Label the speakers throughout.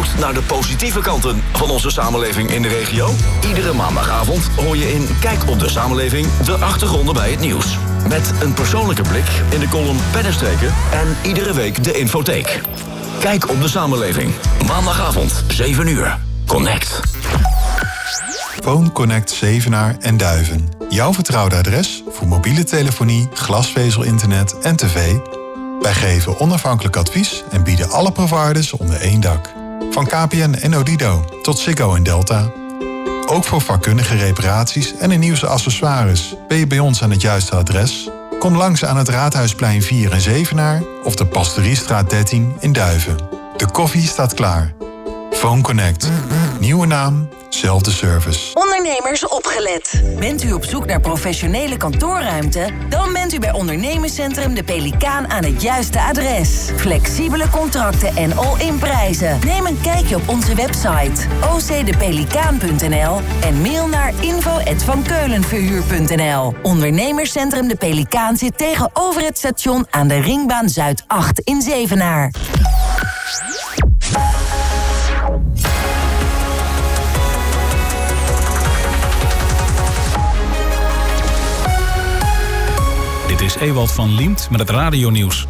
Speaker 1: zoekt naar de positieve kanten van onze samenleving in de regio? Iedere maandagavond hoor je in Kijk op de Samenleving de achtergronden bij het nieuws. Met een persoonlijke blik in de column Pennenstreken en iedere week de infotheek. Kijk op de Samenleving. Maandagavond, 7 uur. Connect.
Speaker 2: Phone Connect Zevenaar en Duiven. Jouw vertrouwde adres voor mobiele telefonie, glasvezel-internet en tv. Wij geven onafhankelijk advies en bieden alle providers onder één dak. Van KPN en Odido tot Ziggo en Delta. Ook voor vakkundige reparaties en de nieuwste accessoires ben je bij ons aan het juiste adres. Kom langs aan het Raadhuisplein 4 in Zevenaar of de Pastoriestraat 13 in Duiven. De koffie staat klaar. Phone Connect. Nieuwe naam, zelfde service.
Speaker 3: Ondernemers opgelet. Bent u op zoek naar professionele kantoorruimte? Dan bent u bij Ondernemerscentrum De Pelikaan aan het juiste adres. Flexibele contracten en all-in prijzen. Neem een kijkje op onze website ocdepelikaan.nl en mail naar info@vankeulenverhuur.nl. Ondernemerscentrum De Pelikaan zit tegenover het station aan de Ringbaan Zuid 8 in Zevenaar.
Speaker 4: Dit is Ewald van Liemt met het radionieuws.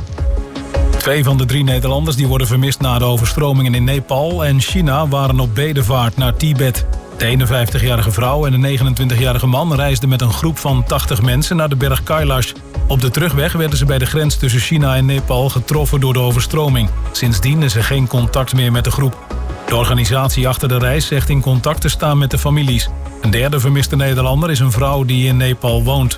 Speaker 4: 2 van de 3 Nederlanders die worden vermist na de overstromingen in Nepal en China waren op bedevaart naar Tibet. De 51-jarige vrouw en de 29-jarige man reisden met een groep van 80 mensen naar de berg Kailash. Op de terugweg werden ze bij de grens tussen China en Nepal getroffen door de overstroming. Sindsdien is er geen contact meer met de groep. De organisatie achter de reis zegt in contact te staan met de families. Een derde vermiste Nederlander is een vrouw die in Nepal woont.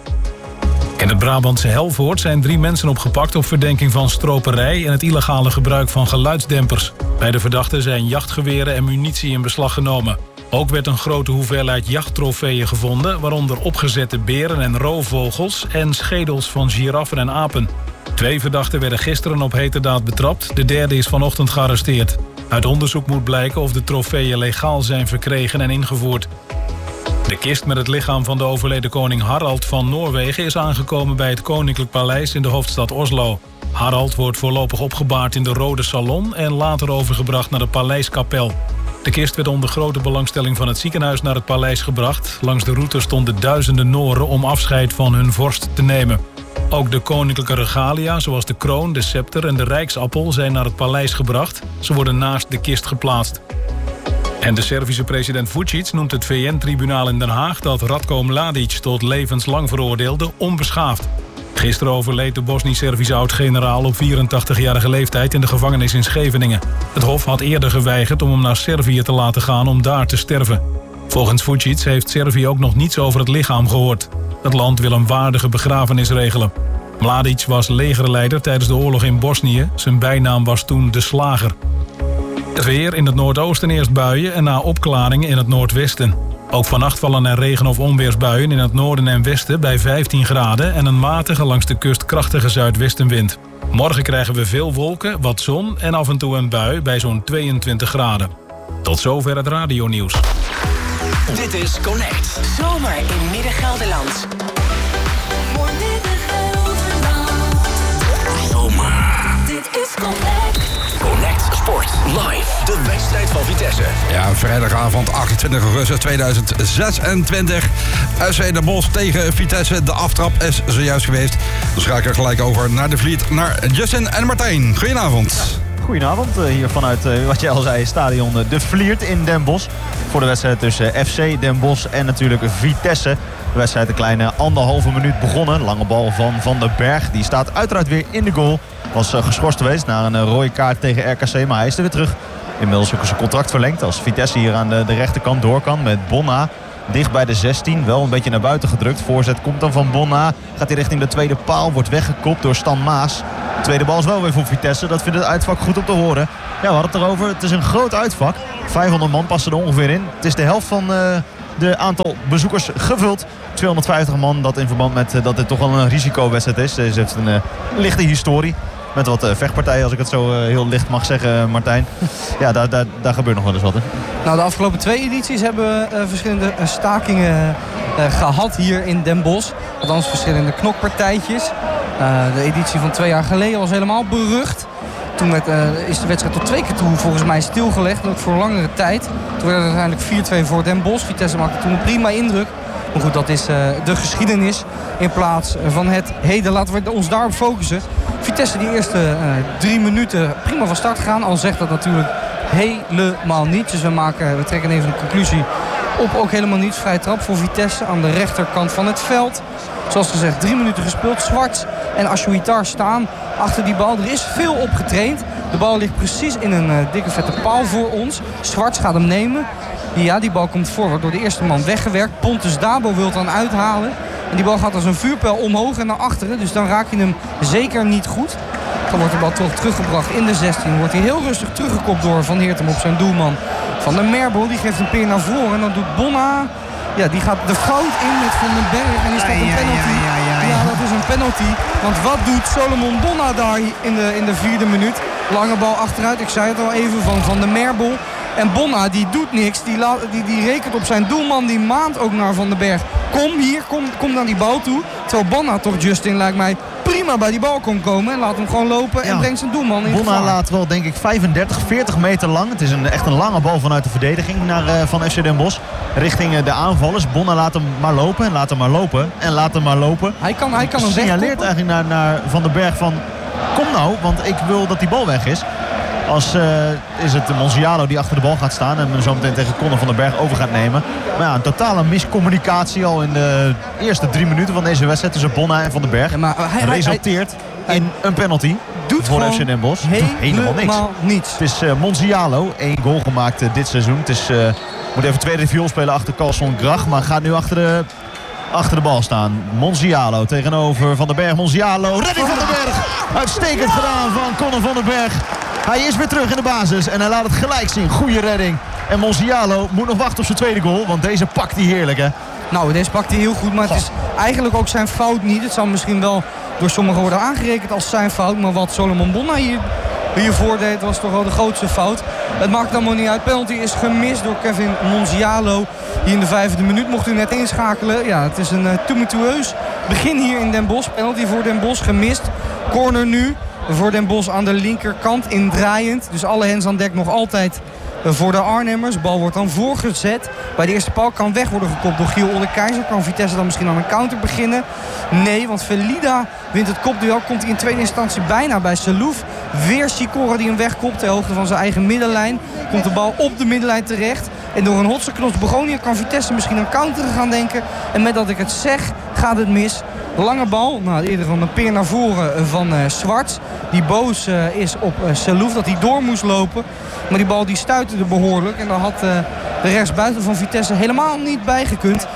Speaker 4: In het Brabantse Helvoort zijn 3 mensen opgepakt op verdenking van stroperij en het illegale gebruik van geluidsdempers. Bij de verdachten zijn jachtgeweren en munitie in beslag genomen. Ook werd een grote hoeveelheid jachttrofeeën gevonden, waaronder opgezette beren en roofvogels en schedels van giraffen en apen. 2 verdachten werden gisteren op heterdaad betrapt, de derde is vanochtend gearresteerd. Uit onderzoek moet blijken of de trofeeën legaal zijn verkregen en ingevoerd. De kist met het lichaam van de overleden koning Harald van Noorwegen is aangekomen bij het Koninklijk Paleis in de hoofdstad Oslo. Harald wordt voorlopig opgebaard in de Rode Salon en later overgebracht naar de Paleiskapel. De kist werd onder grote belangstelling van het ziekenhuis naar het paleis gebracht. Langs de route stonden duizenden Noren om afscheid van hun vorst te nemen. Ook de koninklijke regalia, zoals de kroon, de scepter en de rijksappel, zijn naar het paleis gebracht. Ze worden naast de kist geplaatst. En de Servische president Vučić noemt het VN-tribunaal in Den Haag dat Ratko Mladić tot levenslang veroordeelde onbeschaafd. Gisteren overleed de Bosnisch-Servische oud-generaal op 84-jarige leeftijd in de gevangenis in Scheveningen. Het Hof had eerder geweigerd om hem naar Servië te laten gaan om daar te sterven. Volgens Vučić heeft Servië ook nog niets over het lichaam gehoord. Het land wil een waardige begrafenis regelen. Mladić was legerleider tijdens de oorlog in Bosnië. Zijn bijnaam was toen de Slager. Het weer in het noordoosten eerst buien en na opklaringen in het noordwesten. Ook vannacht vallen er regen- of onweersbuien in het noorden en westen bij 15 graden... en een matige langs de kust krachtige zuidwestenwind. Morgen krijgen we veel wolken, wat zon en af en toe een bui bij zo'n 22 graden. Tot zover het radionieuws.
Speaker 1: Dit is Connect.
Speaker 3: Zomer in Midden-Gelderland. Voor Midden-Gelderland.
Speaker 1: Zomer.
Speaker 3: Dit is Connect.
Speaker 1: Connect Sport Live. De wedstrijd van Vitesse.
Speaker 5: Ja, vrijdagavond 28 augustus 2026. SC Den Bosch tegen Vitesse. De aftrap is zojuist geweest. Dus ga ik er gelijk over naar de Vliet, naar Justin en Martijn. Goedenavond.
Speaker 6: Goedenavond, hier vanuit wat jij al zei, stadion De Vliert in Den Bosch. Voor de wedstrijd tussen FC Den Bosch en natuurlijk Vitesse. De wedstrijd een kleine 1,5 minuut begonnen. Lange bal van Van den Berg. Die staat uiteraard weer in de goal. Was geschorst geweest na een rode kaart tegen RKC, maar hij is er weer terug. Inmiddels ook zijn contract verlengd als Vitesse hier aan de rechterkant door kan met Bonna. Dicht bij de 16, wel een beetje naar buiten gedrukt. Voorzet komt dan van Bonna. Gaat hij richting de tweede paal, wordt weggekopt door Stan Maas. De tweede bal is wel weer voor Vitesse, dat vindt het uitvak goed om te horen. Ja, we hadden het erover, het is een groot uitvak. 500 man passen er ongeveer in. Het is de helft van de aantal bezoekers gevuld. 250 man, dat in verband met dat dit toch wel een risicowedstrijd is. Deze heeft een lichte historie. Met wat vechtpartijen, als ik het zo heel licht mag zeggen, Martijn. Ja, daar gebeurt nog wel eens wat, hè?
Speaker 7: Nou, de afgelopen 2 edities hebben we verschillende stakingen gehad hier in Den Bosch. Althans, verschillende knokpartijtjes. De editie van 2 jaar geleden was helemaal berucht. Toen is de wedstrijd tot 2 keer toe volgens mij stilgelegd. En ook voor langere tijd. Toen werd het uiteindelijk 4-2 voor Den Bosch. Vitesse maakte toen een prima indruk. Maar goed, dat is de geschiedenis in plaats van het heden. Laten we ons daarop focussen. Vitesse die eerste 3 minuten prima van start gaan. Al zegt dat natuurlijk helemaal niet. Dus we trekken even een conclusie op ook helemaal niet. Vrije trap voor Vitesse aan de rechterkant van het veld. Zoals gezegd, 3 minuten gespeeld. Zwarts en Ashuitar staan achter die bal. Er is veel op getraind. De bal ligt precies in een dikke vette paal voor ons. Zwarts gaat hem nemen. Ja, die bal komt voor, wordt door de eerste man weggewerkt. Pontus Dabo wil dan uithalen. En die bal gaat als een vuurpijl omhoog en naar achteren. Dus dan raak je hem zeker niet goed. Dan wordt de bal toch teruggebracht in de 16. Wordt hij heel rustig teruggekopt door Van Heertem op zijn doelman Van der Merbel. Die geeft een peer naar voren en dan doet Bonna. Ja, die gaat de fout in met Van den Berg. En is dat een penalty? Ja, dat is een penalty. Want wat doet Solomon Bonna daar in de 4e minuut? Lange bal achteruit, ik zei het al even, van der Merbel. En Bonna die doet niks, die rekent op zijn doelman, die maand ook naar Van den Berg. Kom naar die bal toe. Terwijl Bonna toch, Justin, lijkt mij prima bij die bal kon komen. En laat hem gewoon lopen en brengt zijn doelman in
Speaker 6: Bonna
Speaker 7: gevaar.
Speaker 6: laat wel, denk ik, 35, 40 meter lang. Het is echt een lange bal vanuit de verdediging van FC Den Bosch. Richting de aanvallers. Bonna laat hem maar lopen en laat hem maar lopen en laat hem maar lopen.
Speaker 7: Hij kan hem
Speaker 6: signaleert eigenlijk naar Van den Berg van, kom nou, want ik wil dat die bal weg is. Als is het Monzialo die achter de bal gaat staan en zo meteen tegen Conor van den Berg over gaat nemen. Maar ja, een totale miscommunicatie al in de eerste 3 minuten van deze wedstrijd tussen Bonna en Van den Berg. Ja, maar hij resulteert in een penalty voor FC Den Bosch.
Speaker 7: Helemaal niks.
Speaker 6: Het is Monzialo, 1 goal gemaakt dit seizoen. Het is, moet even tweede viool spelen achter Carlson Grach, maar gaat nu achter de bal staan. Monzialo tegenover Van den Berg. Monzialo, redding Van den Berg. Uitstekend gedaan van Conor van den Berg. Hij is weer terug in de basis en hij laat het gelijk zien. Goeie redding. En Monzialo moet nog wachten op zijn tweede goal, want deze pakt hij heerlijk, hè?
Speaker 7: Nou, deze pakt hij heel goed, maar het is eigenlijk ook zijn fout niet. Het zal misschien wel door sommigen worden aangerekend als zijn fout, maar wat Solomon Bonna hiervoor deed was toch wel de grootste fout. Het maakt allemaal niet uit. Penalty is gemist door Kevin Monzialo. Hier in de 5e minuut mocht u net inschakelen. Ja, het is een tumultueus begin hier in Den Bosch. Penalty voor Den Bosch gemist. Corner nu voor Den Bosch aan de linkerkant indraaiend. Dus alle hens aan dek nog altijd voor de Arnhemmers. De bal wordt dan voorgezet. Bij de eerste paal kan weg worden gekopt door Giel Ollekeizer. Kan Vitesse dan misschien aan een counter beginnen? Nee, want Velida wint het kopduel. Komt hij in tweede instantie bijna bij Selouf. Weer Sikora die hem wegkopt ter hoogte van zijn eigen middenlijn. Komt de bal op de middenlijn terecht. En door een hotse knots Begonia kan Vitesse misschien aan counteren gaan denken. En met dat ik het zeg, gaat het mis. Lange bal, nou, eerder van een peer naar voren van Zwarts. Die boos is op Selouf dat hij door moest lopen. Maar die bal die stuitte er behoorlijk. En dan had de rechtsbuiten van Vitesse helemaal niet bijgekund.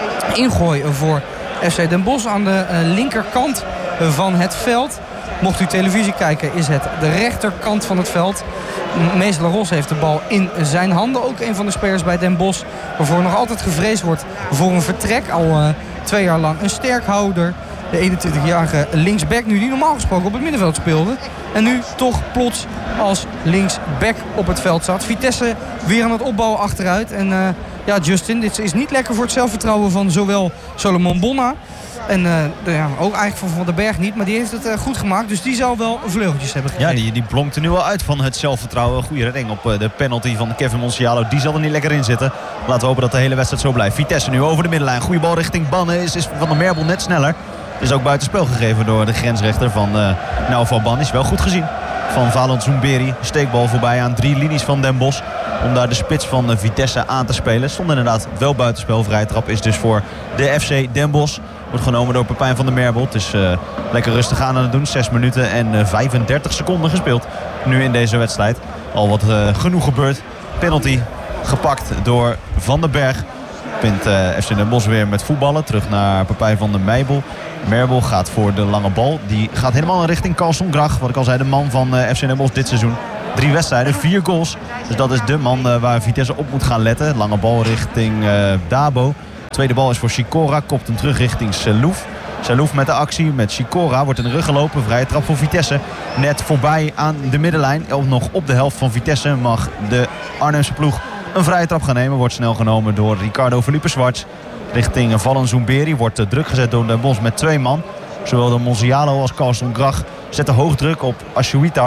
Speaker 7: Ingooi voor FC Den Bosch aan de linkerkant van het veld. Mocht u televisie kijken, is het de rechterkant van het veld. Mees Laros heeft de bal in zijn handen. Ook een van de spelers bij Den Bosch. Waarvoor nog altijd gevreesd wordt voor een vertrek. Al 2 jaar lang een sterkhouder. De 21-jarige linksback nu die normaal gesproken op het middenveld speelde. En nu toch plots als linksback op het veld zat. Vitesse weer aan het opbouwen achteruit. En ja, Justin, dit is niet lekker voor het zelfvertrouwen van zowel Solomon Bonna. En ook eigenlijk van Van den Berg niet. Maar die heeft het goed gemaakt. Dus die zal wel vleugeltjes hebben gegeven.
Speaker 6: Ja, die blonkt er nu al uit van het zelfvertrouwen. Goede redding op de penalty van Kevin Monzialo. Die zal er niet lekker in zitten. Laten we hopen dat de hele wedstrijd zo blijft. Vitesse nu over de middenlijn. Goede bal richting Banne. Is Van der Merbel net sneller. Is ook buitenspel gegeven door de grensrechter van Nauval Ban. Is wel goed gezien van Valent Zoumberi. Steekbal voorbij aan 3 linies van Den Bosch. Om daar de spits van Vitesse aan te spelen. Stond inderdaad wel buitenspel. Vrije trap is dus voor de FC Den Bosch. Wordt genomen door Pepijn van der Merbel. Het is lekker rustig aan het doen. 6 minuten en 35 seconden gespeeld. Nu in deze wedstrijd. Al wat genoeg gebeurd. Penalty gepakt door Van den Berg. Pint FC Den Bosch weer met voetballen. Terug naar Pepijn van der Merbel. Merbel gaat voor de lange bal. Die gaat helemaal richting Carlson Grach. Wat ik al zei, de man van FC Den Bosch dit seizoen. 3 wedstrijden, 4 goals. Dus dat is de man waar Vitesse op moet gaan letten. Lange bal richting Dabo. Tweede bal is voor Sikora. Kopt hem terug richting Selouf. Selouf met de actie met Sikora. Wordt in de rug gelopen. Vrije trap voor Vitesse. Net voorbij aan de middenlijn. Nog op de helft van Vitesse mag de Arnhemse ploeg een vrije trap gaan nemen. Wordt snel genomen door Ricardo Felipe Zwarts. Richting Valent Zoumberi. Wordt druk gezet door Den Bosch met 2 man. Zowel de Monzialo als Carlson Grach zetten hoog druk op Ashuitar.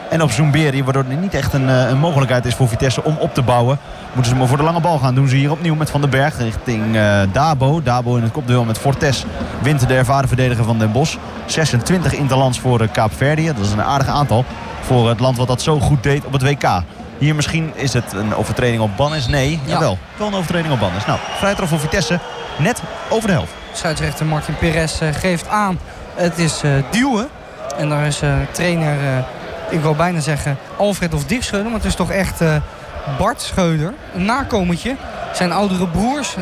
Speaker 6: en op Zoumberi, waardoor er niet echt een mogelijkheid is voor Vitesse om op te bouwen. Moeten ze maar voor de lange bal gaan. Doen ze hier opnieuw met Van den Berg richting Dabo. Dabo in het kopduel met Fortes wint de ervaren verdediger van Den Bosch. 26 interlands voor Kaapverdië. Dat is een aardig aantal voor het land wat dat zo goed deed op het WK. Hier misschien is het een overtreding op Bannis. Nee, jawel. Wel een overtreding op Bannis. Nou, vrije trap voor Vitesse. Net over de helft.
Speaker 7: Scheidsrechter Martin Perez geeft aan. Het is duwen. En daar is trainer, ik wil bijna zeggen Alfred of Dick Schreuder. Maar het is toch echt Bart Schreuder. Een nakomertje. Zijn oudere broers,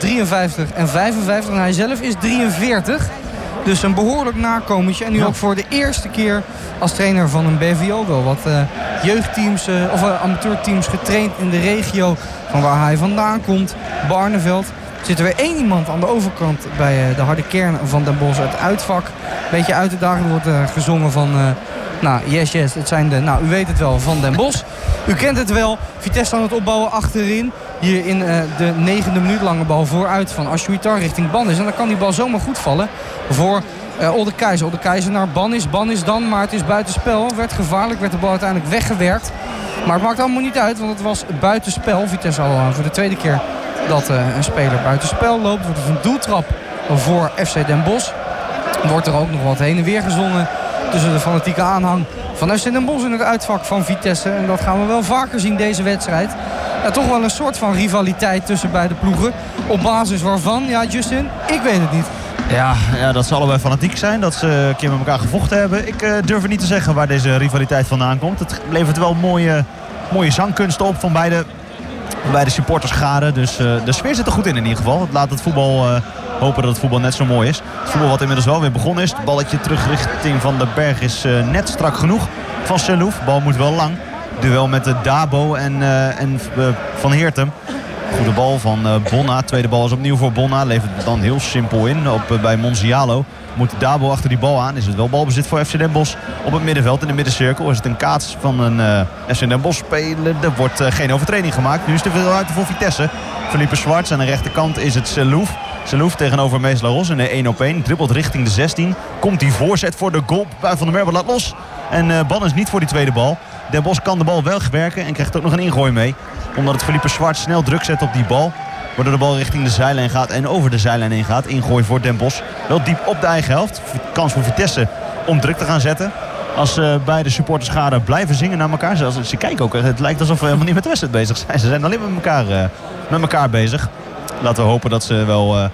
Speaker 7: 53 en 55. En hij zelf is 43. Dus een behoorlijk nakomertje. En nu ook voor de eerste keer als trainer van een BVO wel wat jeugdteams of amateurteams getraind in de regio van waar hij vandaan komt. Barneveld. Zit er weer één iemand aan de overkant bij de harde kern van Den Bosch. Het uitvak. Een beetje uit de dagen wordt gezongen van... yes, het zijn de... u weet het wel, van Den Bosch. U kent het wel. Vitesse aan het opbouwen achterin. Hier in de 9e minuut lange bal vooruit van Ashuitar richting Bannis. En dan kan die bal zomaar goed vallen voor Olde Keizer. Olde Keizer naar Bannis. Bannis dan, maar het is buitenspel. Werd gevaarlijk, werd de bal uiteindelijk weggewerkt. Maar het maakt allemaal niet uit, want het was buitenspel. Vitesse al voor de tweede keer dat een speler buitenspel loopt. Wordt het een doeltrap voor FC Den Bosch. Wordt er ook nog wat heen en weer gezongen tussen de fanatieke aanhang van FC Den Bosch in het uitvak van Vitesse. En dat gaan we wel vaker zien deze wedstrijd. Ja, toch wel een soort van rivaliteit tussen beide ploegen. Op basis waarvan, ja Justin, ik weet het niet.
Speaker 6: Ja, dat ze allebei fanatiek zijn. Dat ze een keer met elkaar gevochten hebben. Ik durf het niet te zeggen waar deze rivaliteit vandaan komt. Het levert wel mooie zangkunsten op van beide supportersscharen. Dus de sfeer zit er goed in ieder geval. Het laat het voetbal hopen dat het voetbal net zo mooi is. Het voetbal wat inmiddels wel weer begonnen is. Het balletje terug richting Van den Berg is net strak genoeg van Selouf. De bal moet wel lang. Duel met de Dabo en Van Heertem. Goede bal van Bonna. Tweede bal is opnieuw voor Bonna. Levert het dan heel simpel in bij Monzialo. Moet Dabo achter die bal aan. Is het wel balbezit voor FC Den Bosch op het middenveld. In de middencirkel is het een kaats van een FC Den Bosch speler. Er wordt geen overtreding gemaakt. Nu is er veel ruimte voor Vitesse. Felipe Schwartz aan de rechterkant is het Selouf. Selouf tegenover Mees Laros in de 1-op-1. Dribbelt richting de 16. Komt die voorzet voor de goal. Van der Merwe laat los. En Ban is niet voor die tweede bal. Den Bosch kan de bal wel werken en krijgt ook nog een ingooi mee. Omdat het Felipe Schwartz snel druk zet op die bal. Waardoor de bal richting de zijlijn gaat en over de zijlijn heen gaat. Ingooi voor Den Bosch. Wel diep op de eigen helft. Kans voor Vitesse om druk te gaan zetten. Als beide supporterscharen blijven zingen naar elkaar. Ze kijken ook. Het lijkt alsof we helemaal niet met de wedstrijd bezig zijn. Ze zijn alleen met elkaar bezig. Laten we hopen dat ze wel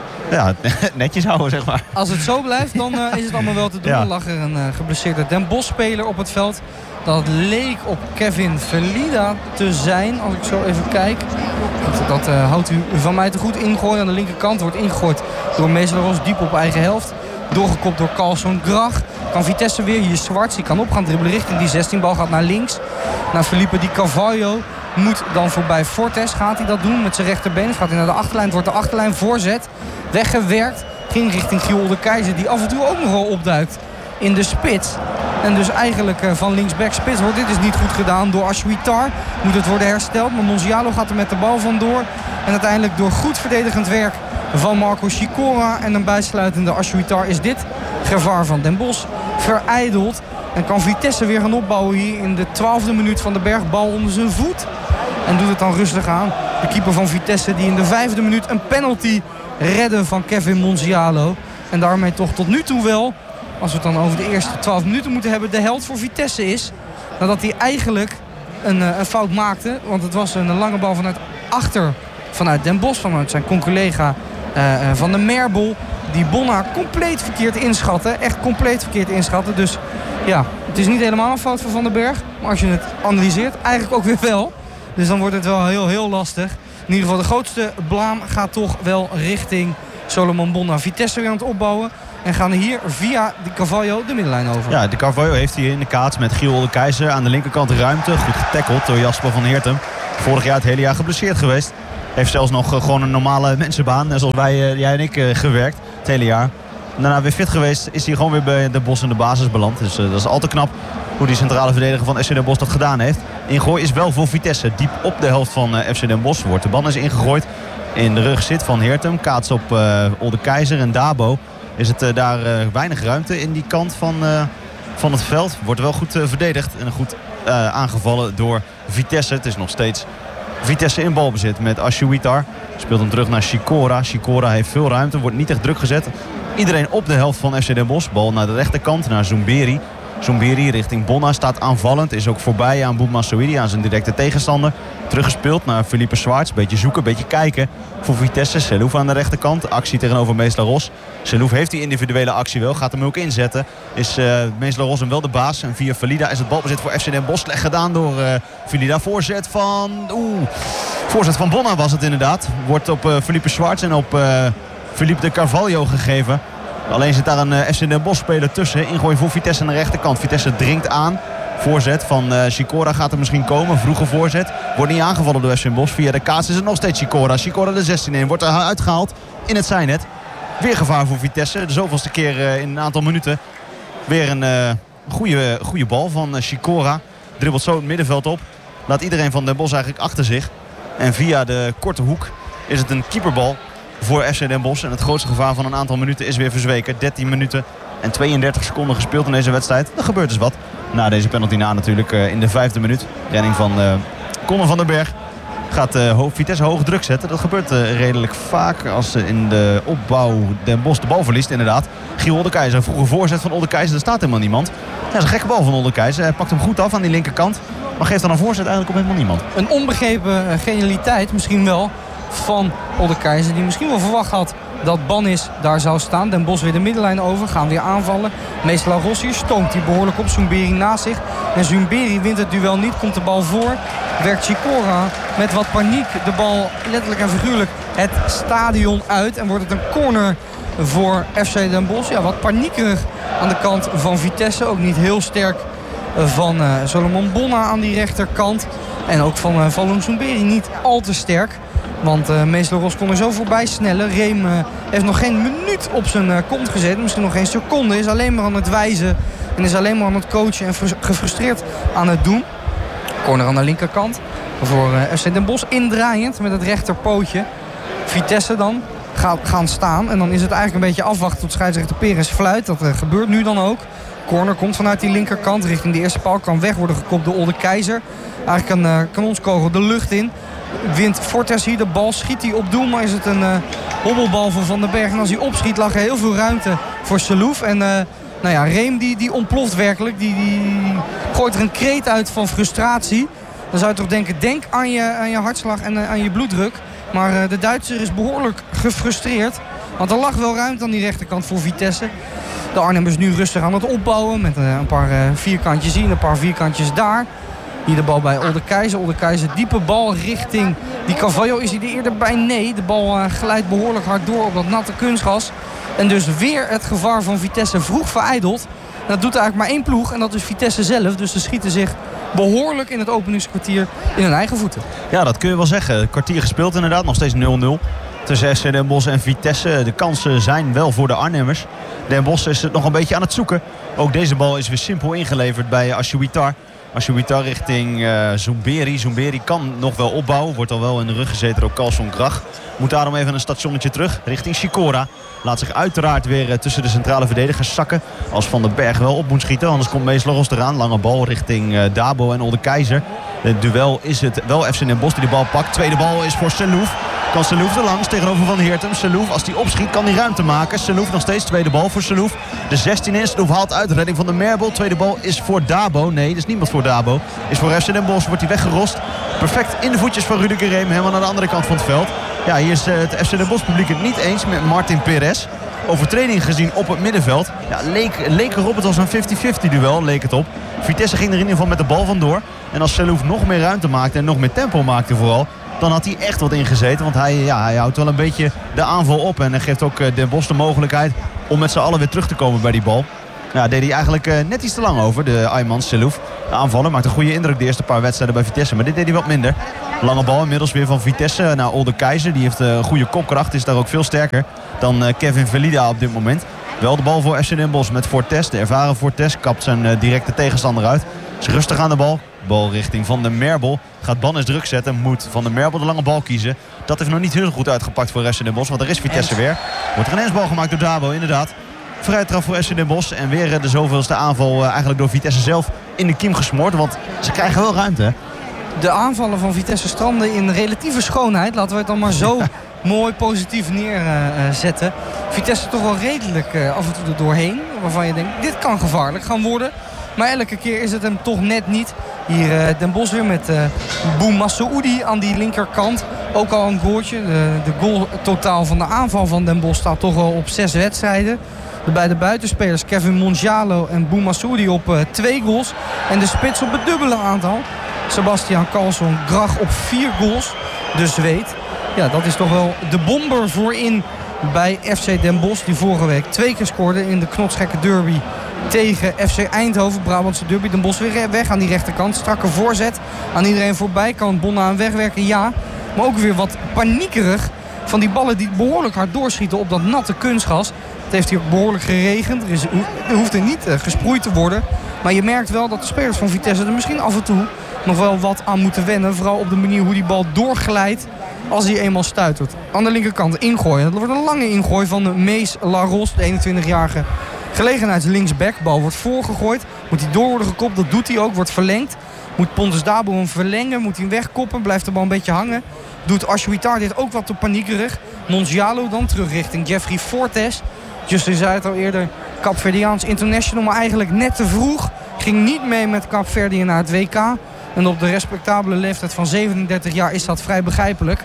Speaker 6: netjes houden, zeg maar.
Speaker 7: Als het zo blijft, dan is het allemaal wel te doen. Er lag er een geblesseerde Den Bosch-speler op het veld. Dat leek op Kevin Verlida te zijn, als ik zo even kijk. Dat houdt u van mij te goed. Ingooien aan de linkerkant. Wordt ingegooid door Meesleros diep op eigen helft. Doorgekopt door Carlson Grach. Kan Vitesse weer. Hier Schwartz. Die kan op gaan dribbelen richting die 16. Bal gaat naar links. Naar Felipe Di Carvalho. Moet dan voorbij Fortes. Gaat hij dat doen met zijn rechterbeen? Gaat hij naar de achterlijn. Wordt de achterlijn voorzet. Weggewerkt. Ging richting Giel de Keizer. Die af en toe ook nogal opduikt in de spits. En dus eigenlijk van linksback spits wordt dit is niet goed gedaan door Ashuitar. Moet het worden hersteld. Maar Monzialo gaat er met de bal vandoor. En uiteindelijk door goed verdedigend werk van Marco Sikora en een bijsluitende Ashuitar is dit gevaar van Den Bosch verijdeld. En kan Vitesse weer gaan opbouwen hier in de 12e minuut van de Berg. Bal onder zijn voet. En doet het dan rustig aan. De keeper van Vitesse die in de 5e minuut een penalty redde van Kevin Monzialo. En daarmee toch tot nu toe wel, als we het dan over de eerste 12 minuten moeten hebben, de held voor Vitesse is. Nadat hij eigenlijk een fout maakte. Want het was een lange bal vanuit Den Bosch. Vanuit zijn conculega Van der Merbel. Die Bonna compleet verkeerd inschatte. Echt compleet verkeerd inschatte. Dus ja, het is niet helemaal een fout van Van den Berg. Maar als je het analyseert, eigenlijk ook weer wel. Dus dan wordt het wel heel, heel lastig. In ieder geval de grootste blaam gaat toch wel richting Solomon Bonna. Vitesse weer aan het opbouwen. En gaan hier via Di Carvalho de middenlijn over.
Speaker 6: Ja, Di Carvalho heeft hier in de kaats met Giel de Keizer aan de linkerkant ruimte. Goed getackeld door Jasper van Heertem. Vorig jaar het hele jaar geblesseerd geweest. Heeft zelfs nog gewoon een normale mensenbaan. Zoals jij en ik gewerkt het hele jaar. Daarna weer fit geweest. Is hij gewoon weer bij Den Bosch in de basis beland. Dus dat is al te knap hoe die centrale verdediger van FC Den Bosch dat gedaan heeft. Ingooi is wel voor Vitesse. Diep op de helft van FC Den Bosch. Wordt de bal is ingegooid. In de rug zit Van Heertem. Kaats op Olde Keizer en Dabo. Is het daar weinig ruimte in die kant van het veld. Wordt wel goed verdedigd en goed aangevallen door Vitesse. Het is nog steeds Vitesse in balbezit met Ashuitar. Speelt hem terug naar Sikora. Sikora heeft veel ruimte, wordt niet echt druk gezet. Iedereen op de helft van FC Den Bosch. Bal naar de rechterkant, naar Zoumberi. Zoumberi richting Bonna staat aanvallend. Is ook voorbij aan Boumazouidi, aan zijn directe tegenstander. Teruggespeeld naar Philippe Swarts. Beetje zoeken, beetje kijken voor Vitesse. Selouf aan de rechterkant. Actie tegenover Meesler-Ros. Selouf heeft die individuele actie wel. Gaat hem ook inzetten. Is Meesler-Ros hem wel de baas. En via Valida is het balbezit voor FC Den Bosch. Slecht gedaan door Valida. Voorzet van Bonna was het inderdaad. Wordt op Philippe Swarts en op Philippe de Carvalho gegeven. Alleen zit daar een FC Den Bosch speler tussen. Ingooi voor Vitesse aan de rechterkant. Vitesse dringt aan. Voorzet van Sikora gaat er misschien komen. Vroege voorzet. Wordt niet aangevallen door FC Den Bosch. Via de kaats is het nog steeds Sikora. Sikora de 16 in. Wordt er uitgehaald in het zijnet. Weer gevaar voor Vitesse. De zoveelste keer in een aantal minuten. Weer een goede bal van Sikora. Dribbelt zo het middenveld op. Laat iedereen van Den Bosch eigenlijk achter zich. En via de korte hoek is het een keeperbal voor FC Den Bosch. En het grootste gevaar van een aantal minuten is weer verzweken. 13 minuten en 32 seconden gespeeld in deze wedstrijd. Er gebeurt dus wat. Na deze penalty natuurlijk in de 5e minuut. Renning van Conor van den Berg. Gaat Vitesse hoog druk zetten. Dat gebeurt redelijk vaak als in de opbouw Den Bosch de bal verliest inderdaad. Giel Oldekeizer, vroege voorzet van Oldekeizer. Er staat helemaal niemand. Ja, dat is een gekke bal van Oldekeizer. Hij pakt hem goed af aan die linkerkant. Maar geeft dan een voorzet eigenlijk op helemaal niemand.
Speaker 7: Een onbegrepen genialiteit misschien wel van Oldekeizer. Die misschien wel verwacht had dat Bannis daar zou staan. Den Bosch weer de middenlijn over. Gaan weer aanvallen. Meesler-Ros hier stoomt hij behoorlijk op. Zoumberi naast zich. En Zoumberi wint het duel niet. Komt de bal voor. Werkt Sikora met wat paniek de bal letterlijk en figuurlijk het stadion uit. En wordt het een corner voor FC Den Bosch. Ja, wat paniekerig aan de kant van Vitesse. Ook niet heel sterk van Solomon Bonna aan die rechterkant. En ook van Valum Zoumberi niet al te sterk. Want Meesler-Ros kon er zo voorbij snellen. Reem heeft nog geen minuut op zijn kont gezet. Misschien nog geen seconde. Is alleen maar aan het wijzen. En is alleen maar aan het coachen en gefrustreerd aan het doen. Corner aan de linkerkant. Voor FC Den Bosch indraaiend met het rechterpootje. Vitesse dan gaan staan. En dan is het eigenlijk een beetje afwachten tot scheidsrechter Perez fluit. Dat gebeurt nu dan ook. Corner komt vanuit die linkerkant richting de eerste paal. Kan weg worden gekopt door Oldekeizer. Eigenlijk een kanonskogel de lucht in. Wint Fortes hier de bal, schiet hij op doel, maar is het een hobbelbal voor Van den Berg. En als hij opschiet lag er heel veel ruimte voor Selouf. En Reem die ontploft werkelijk. Die gooit er een kreet uit van frustratie. Dan zou je toch denken, denk aan je hartslag en aan je bloeddruk. Maar de Duitser is behoorlijk gefrustreerd. Want er lag wel ruimte aan die rechterkant voor Vitesse. De Arnhemmers nu rustig aan het opbouwen met een paar vierkantjes hier en een paar vierkantjes daar. Hier de bal bij Oldekeizer. Oldekeizer diepe bal richting die Carvalho. Is hij er eerder bij? Nee. De bal glijdt behoorlijk hard door op dat natte kunstgas. En dus weer het gevaar van Vitesse vroeg verijdeld. En dat doet eigenlijk maar één ploeg. En dat is Vitesse zelf. Dus ze schieten zich behoorlijk in het openingskwartier in hun eigen voeten.
Speaker 6: Ja, dat kun je wel zeggen. Kwartier gespeeld inderdaad. Nog steeds 0-0. Tussen FC Den Bosch en Vitesse. De kansen zijn wel voor de Arnhemmers. Den Bosch is het nog een beetje aan het zoeken. Ook deze bal is weer simpel ingeleverd bij Ashuitar. Ashuitar richting Zoumberi. Zoumberi kan nog wel opbouwen. Wordt al wel in de rug gezeten door Carlson Grach. Moet daarom even een stationnetje terug richting Sikora. Laat zich uiteraard weer tussen de centrale verdedigers zakken. Als Van den Berg wel op moet schieten. Anders komt Meesler-Ros eraan. Lange bal richting Dabo en Oldekeizer. Het duel is het wel FC Den Bosch die de bal pakt. Tweede bal is voor Selouf. Kan Selouf er langs tegenover Van Heertem. Selouf, als hij opschiet, kan hij ruimte maken. Selouf nog steeds. Tweede bal voor Selouf. De 16 is. Selouf haalt uit. Redding van de Merbel. Tweede bal is voor Dabo. Nee, dat is niemand voor Dabo. Is voor FC Den Bosch. Wordt hij weggerost. Perfect in de voetjes van Rudiger Reem. Helemaal naar de andere kant van het veld. Ja, hier is het FC Den Bosch publiek het niet eens met Martin Perez. Overtreding gezien op het middenveld. Ja, leek erop. Het was een 50-50 duel. Leek het op. Vitesse ging er in ieder geval met de bal vandoor. En als Selouf nog meer ruimte maakte en nog meer tempo maakte vooral, dan had hij echt wat ingezeten. Want hij houdt wel een beetje de aanval op. En hij geeft ook Den Bosch de mogelijkheid om met z'n allen weer terug te komen bij die bal. Ja, deed hij eigenlijk net iets te lang over, de Ayman Selouf. De aanvaller maakt een goede indruk de eerste paar wedstrijden bij Vitesse. Maar dit deed hij wat minder. Lange bal inmiddels weer van Vitesse naar Oldekeizer. Die heeft een goede kopkracht, is daar ook veel sterker dan Kevin Valida op dit moment. Wel de bal voor FC Den Bosch met Fortes. De ervaren Fortes kapt zijn directe tegenstander uit. Is rustig aan de bal. Bal richting Van der Merbel. Gaat Bannis druk zetten. Moet Van der Merbel de lange bal kiezen. Dat heeft nog niet heel goed uitgepakt voor FC Den Bosch. Want er is Vitesse weer. Wordt er een ensbal gemaakt door Dabo inderdaad. vrije trap voor FC Den Bosch. En weer de zoveelste aanval eigenlijk door Vitesse zelf in de kiem gesmoord. Want ze krijgen wel ruimte, hè?
Speaker 7: De aanvallen van Vitesse stranden in relatieve schoonheid. Laten we het dan maar zo mooi positief neerzetten. Vitesse toch wel redelijk af en toe er doorheen. Waarvan je denkt, dit kan gevaarlijk gaan worden. Maar elke keer is het hem toch net niet. Hier Den Bosch weer met Bou Massaoudi aan die linkerkant. Ook al een goaltje. De goal totaal van de aanval van Den Bosch staat toch wel op 6 wedstrijden. De beide buitenspelers Kevin Monjalo en Bou Massaoudi op 2 goals. En de spits op het dubbele aantal. Sebastian Karlsson Grach op 4 goals. De Zweed. Ja, dat is toch wel de bomber voorin bij FC Den Bosch. Die vorige week 2 keer scoorde in de knotsgekke derby tegen FC Eindhoven. Brabantse derby. Den Bosch weer weg aan die rechterkant. Strakke voorzet. Aan iedereen voorbij. Kan Bonna aan wegwerken? Ja. Maar ook weer wat paniekerig. Van die ballen die behoorlijk hard doorschieten op dat natte kunstgas. Het heeft hier ook behoorlijk geregend. Er hoeft er niet gesproeid te worden. Maar je merkt wel dat de spelers van Vitesse er misschien af en toe nog wel wat aan moeten wennen. Vooral op de manier hoe die bal doorglijdt als hij eenmaal stuitert. Aan de linkerkant ingooien. Dat wordt een lange ingooi van de Mees Laros, de 21-jarige gelegenheidslinksback. Bal wordt voorgegooid. Moet hij door worden gekopt. Dat doet hij ook. Wordt verlengd. Moet Pontus Dabo hem verlengen. Moet hij hem wegkoppen. Blijft de bal een beetje hangen. Doet Ashuitar dit ook wat te paniekerig. Monjalo dan terug richting Jeffrey Fortes. Justin zei het al eerder. Kaapverdiaans international. Maar eigenlijk net te vroeg. Ging niet mee met Kaapverdië naar het WK. En op de respectabele leeftijd van 37 jaar is dat vrij begrijpelijk.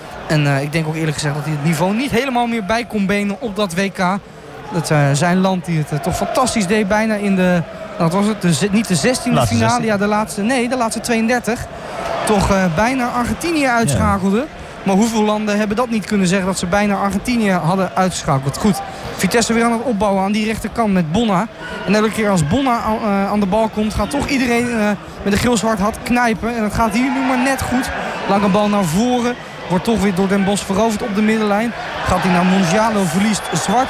Speaker 7: En ik denk ook eerlijk gezegd dat hij het niveau niet helemaal meer bij kon benen op dat WK. Dat zijn land die het toch fantastisch deed. Bijna in de, wat was het, niet de 16e finale. Ja, de laatste 32. Toch bijna Argentinië uitschakelde. Ja. Maar hoeveel landen hebben dat niet kunnen zeggen dat ze bijna Argentinië hadden uitgeschakeld. Goed, Vitesse weer aan het opbouwen aan die rechterkant met Bonna. En elke keer als Bonna aan de bal komt, gaat toch iedereen met een geel-zwart hart knijpen. En dat gaat hier nu maar net goed. Lange bal naar voren. Wordt toch weer door Den Bosch veroverd op de middenlijn. Gaat hij naar Monjalo, verliest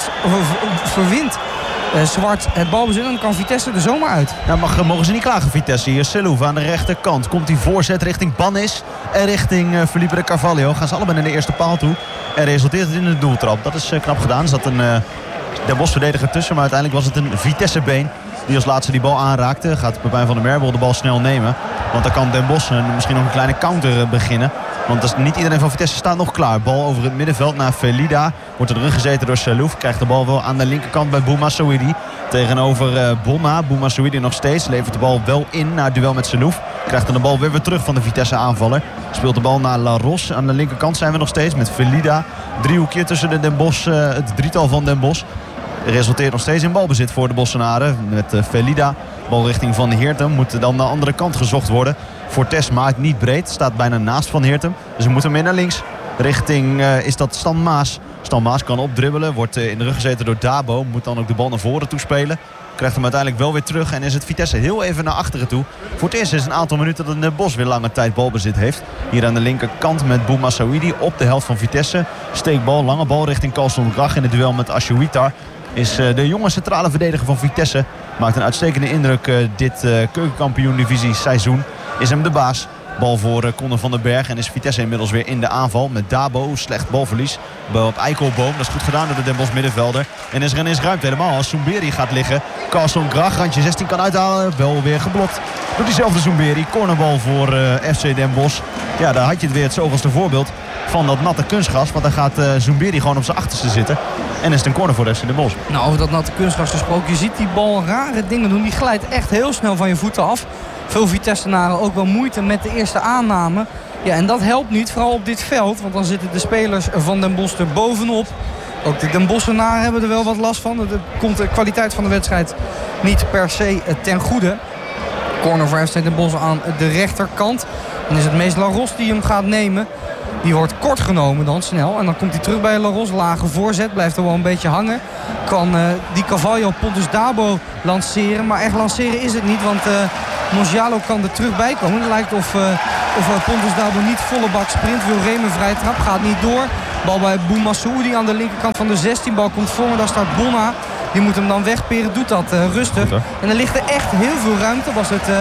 Speaker 7: verwint Zwart het balbezit. En dan kan Vitesse er zomaar uit.
Speaker 6: Nou, mogen ze niet klagen, Vitesse. Hier Selouf aan de rechterkant. Komt die voorzet richting Bannis en richting Felipe de Carvalho. Gaan ze allebei naar de eerste paal toe. En resulteert het in een doeltrap. Dat is knap gedaan. Er zat een Den Bosch verdediger tussen. Maar uiteindelijk was het een Vitesse-been die als laatste die bal aanraakte. Gaat Pepijn van der Merbel de bal snel nemen. Want dan kan Den Bosch misschien nog een kleine counter beginnen. Want niet iedereen van Vitesse staat nog klaar. Bal over het middenveld naar Felida. Wordt er erin gezeten door Selouf. Krijgt de bal wel aan de linkerkant bij Bou Massaoudi. Tegenover Bonna. Bou Massaoudi nog steeds. Levert de bal wel in naar het duel met Selouf. Krijgt dan de bal weer terug van de Vitesse aanvaller. Speelt de bal naar Laros. Aan de linkerkant zijn we nog steeds met Felida. Driehoekje tussen de Den Bosch, het drietal van Den Bosch. Resulteert nog steeds in balbezit voor de Bossenaren. Met Felida. Bal richting Van Heertem. Moet dan de andere kant gezocht worden. Fortes maakt niet breed. Staat bijna naast Van Heertem. Dus we moeten hem weer naar links. Richting is dat Stan Maas. Stan Maas kan opdribbelen. Wordt in de rug gezeten door Dabo. Moet dan ook de bal naar voren toespelen. Krijgt hem uiteindelijk wel weer terug. En is het Vitesse heel even naar achteren toe. Voor het eerst is een aantal minuten dat Den Bosch weer lange tijd balbezit heeft. Hier aan de linkerkant met Bou Massaoudi op de helft van Vitesse. Steekbal, lange bal richting Karlsson Grach in het duel met Ashuitar. Is de jonge centrale verdediger van Vitesse. Maakt een uitstekende indruk dit keukenkampioen-divisie seizoen. Is hem de baas. Bal voor Conor van den Berg. En is Vitesse inmiddels weer in de aanval met Dabo. Slecht balverlies. Bal op Eikelboom. Dat is goed gedaan door de Den Bosch middenvelder. En is er ineens ruimte helemaal als Zoumberi gaat liggen. Karlsson Grach, randje 16 kan uithalen. Wel weer geblokt door diezelfde Zoumberi. Cornerbal voor FC Den Bosch. Ja, daar had je het weer het zoveelste voorbeeld van dat natte kunstgras. Want dan gaat Zoumberi gewoon op zijn achterste zitten. En is het een corner voor de FC Den Bosch.
Speaker 7: Nou, over dat natte kunstgras gesproken. Je ziet die bal rare dingen doen. Die glijdt echt heel snel van je voeten af. Veel Vitessenaren ook wel moeite met de eerste aanname. Ja, en dat helpt niet, vooral op dit veld. Want dan zitten de spelers van Den Bosch er bovenop. Ook de Den Bossenaren hebben er wel wat last van. Dat komt de kwaliteit van de wedstrijd niet per se ten goede. Corner voor FC Den Bosch aan de rechterkant. Dan is het meest Laros die hem gaat nemen. Die wordt kort genomen dan snel. En dan komt hij terug bij Laros. Lage voorzet. Blijft er wel een beetje hangen. Kan die Carvalho Pontus Dabo lanceren. Maar echt lanceren is het niet. Want Monjalo kan er terug bij komen. Het lijkt of Pontus Dabo niet volle bak sprint. Wil Remen vrij trap. Gaat niet door. Bal bij Bou Massaoudi aan de linkerkant van de 16. Bal komt voor. Maar daar staat Bonna. Die moet hem dan wegperen. Doet dat rustig. En er ligt er echt heel veel ruimte. Was het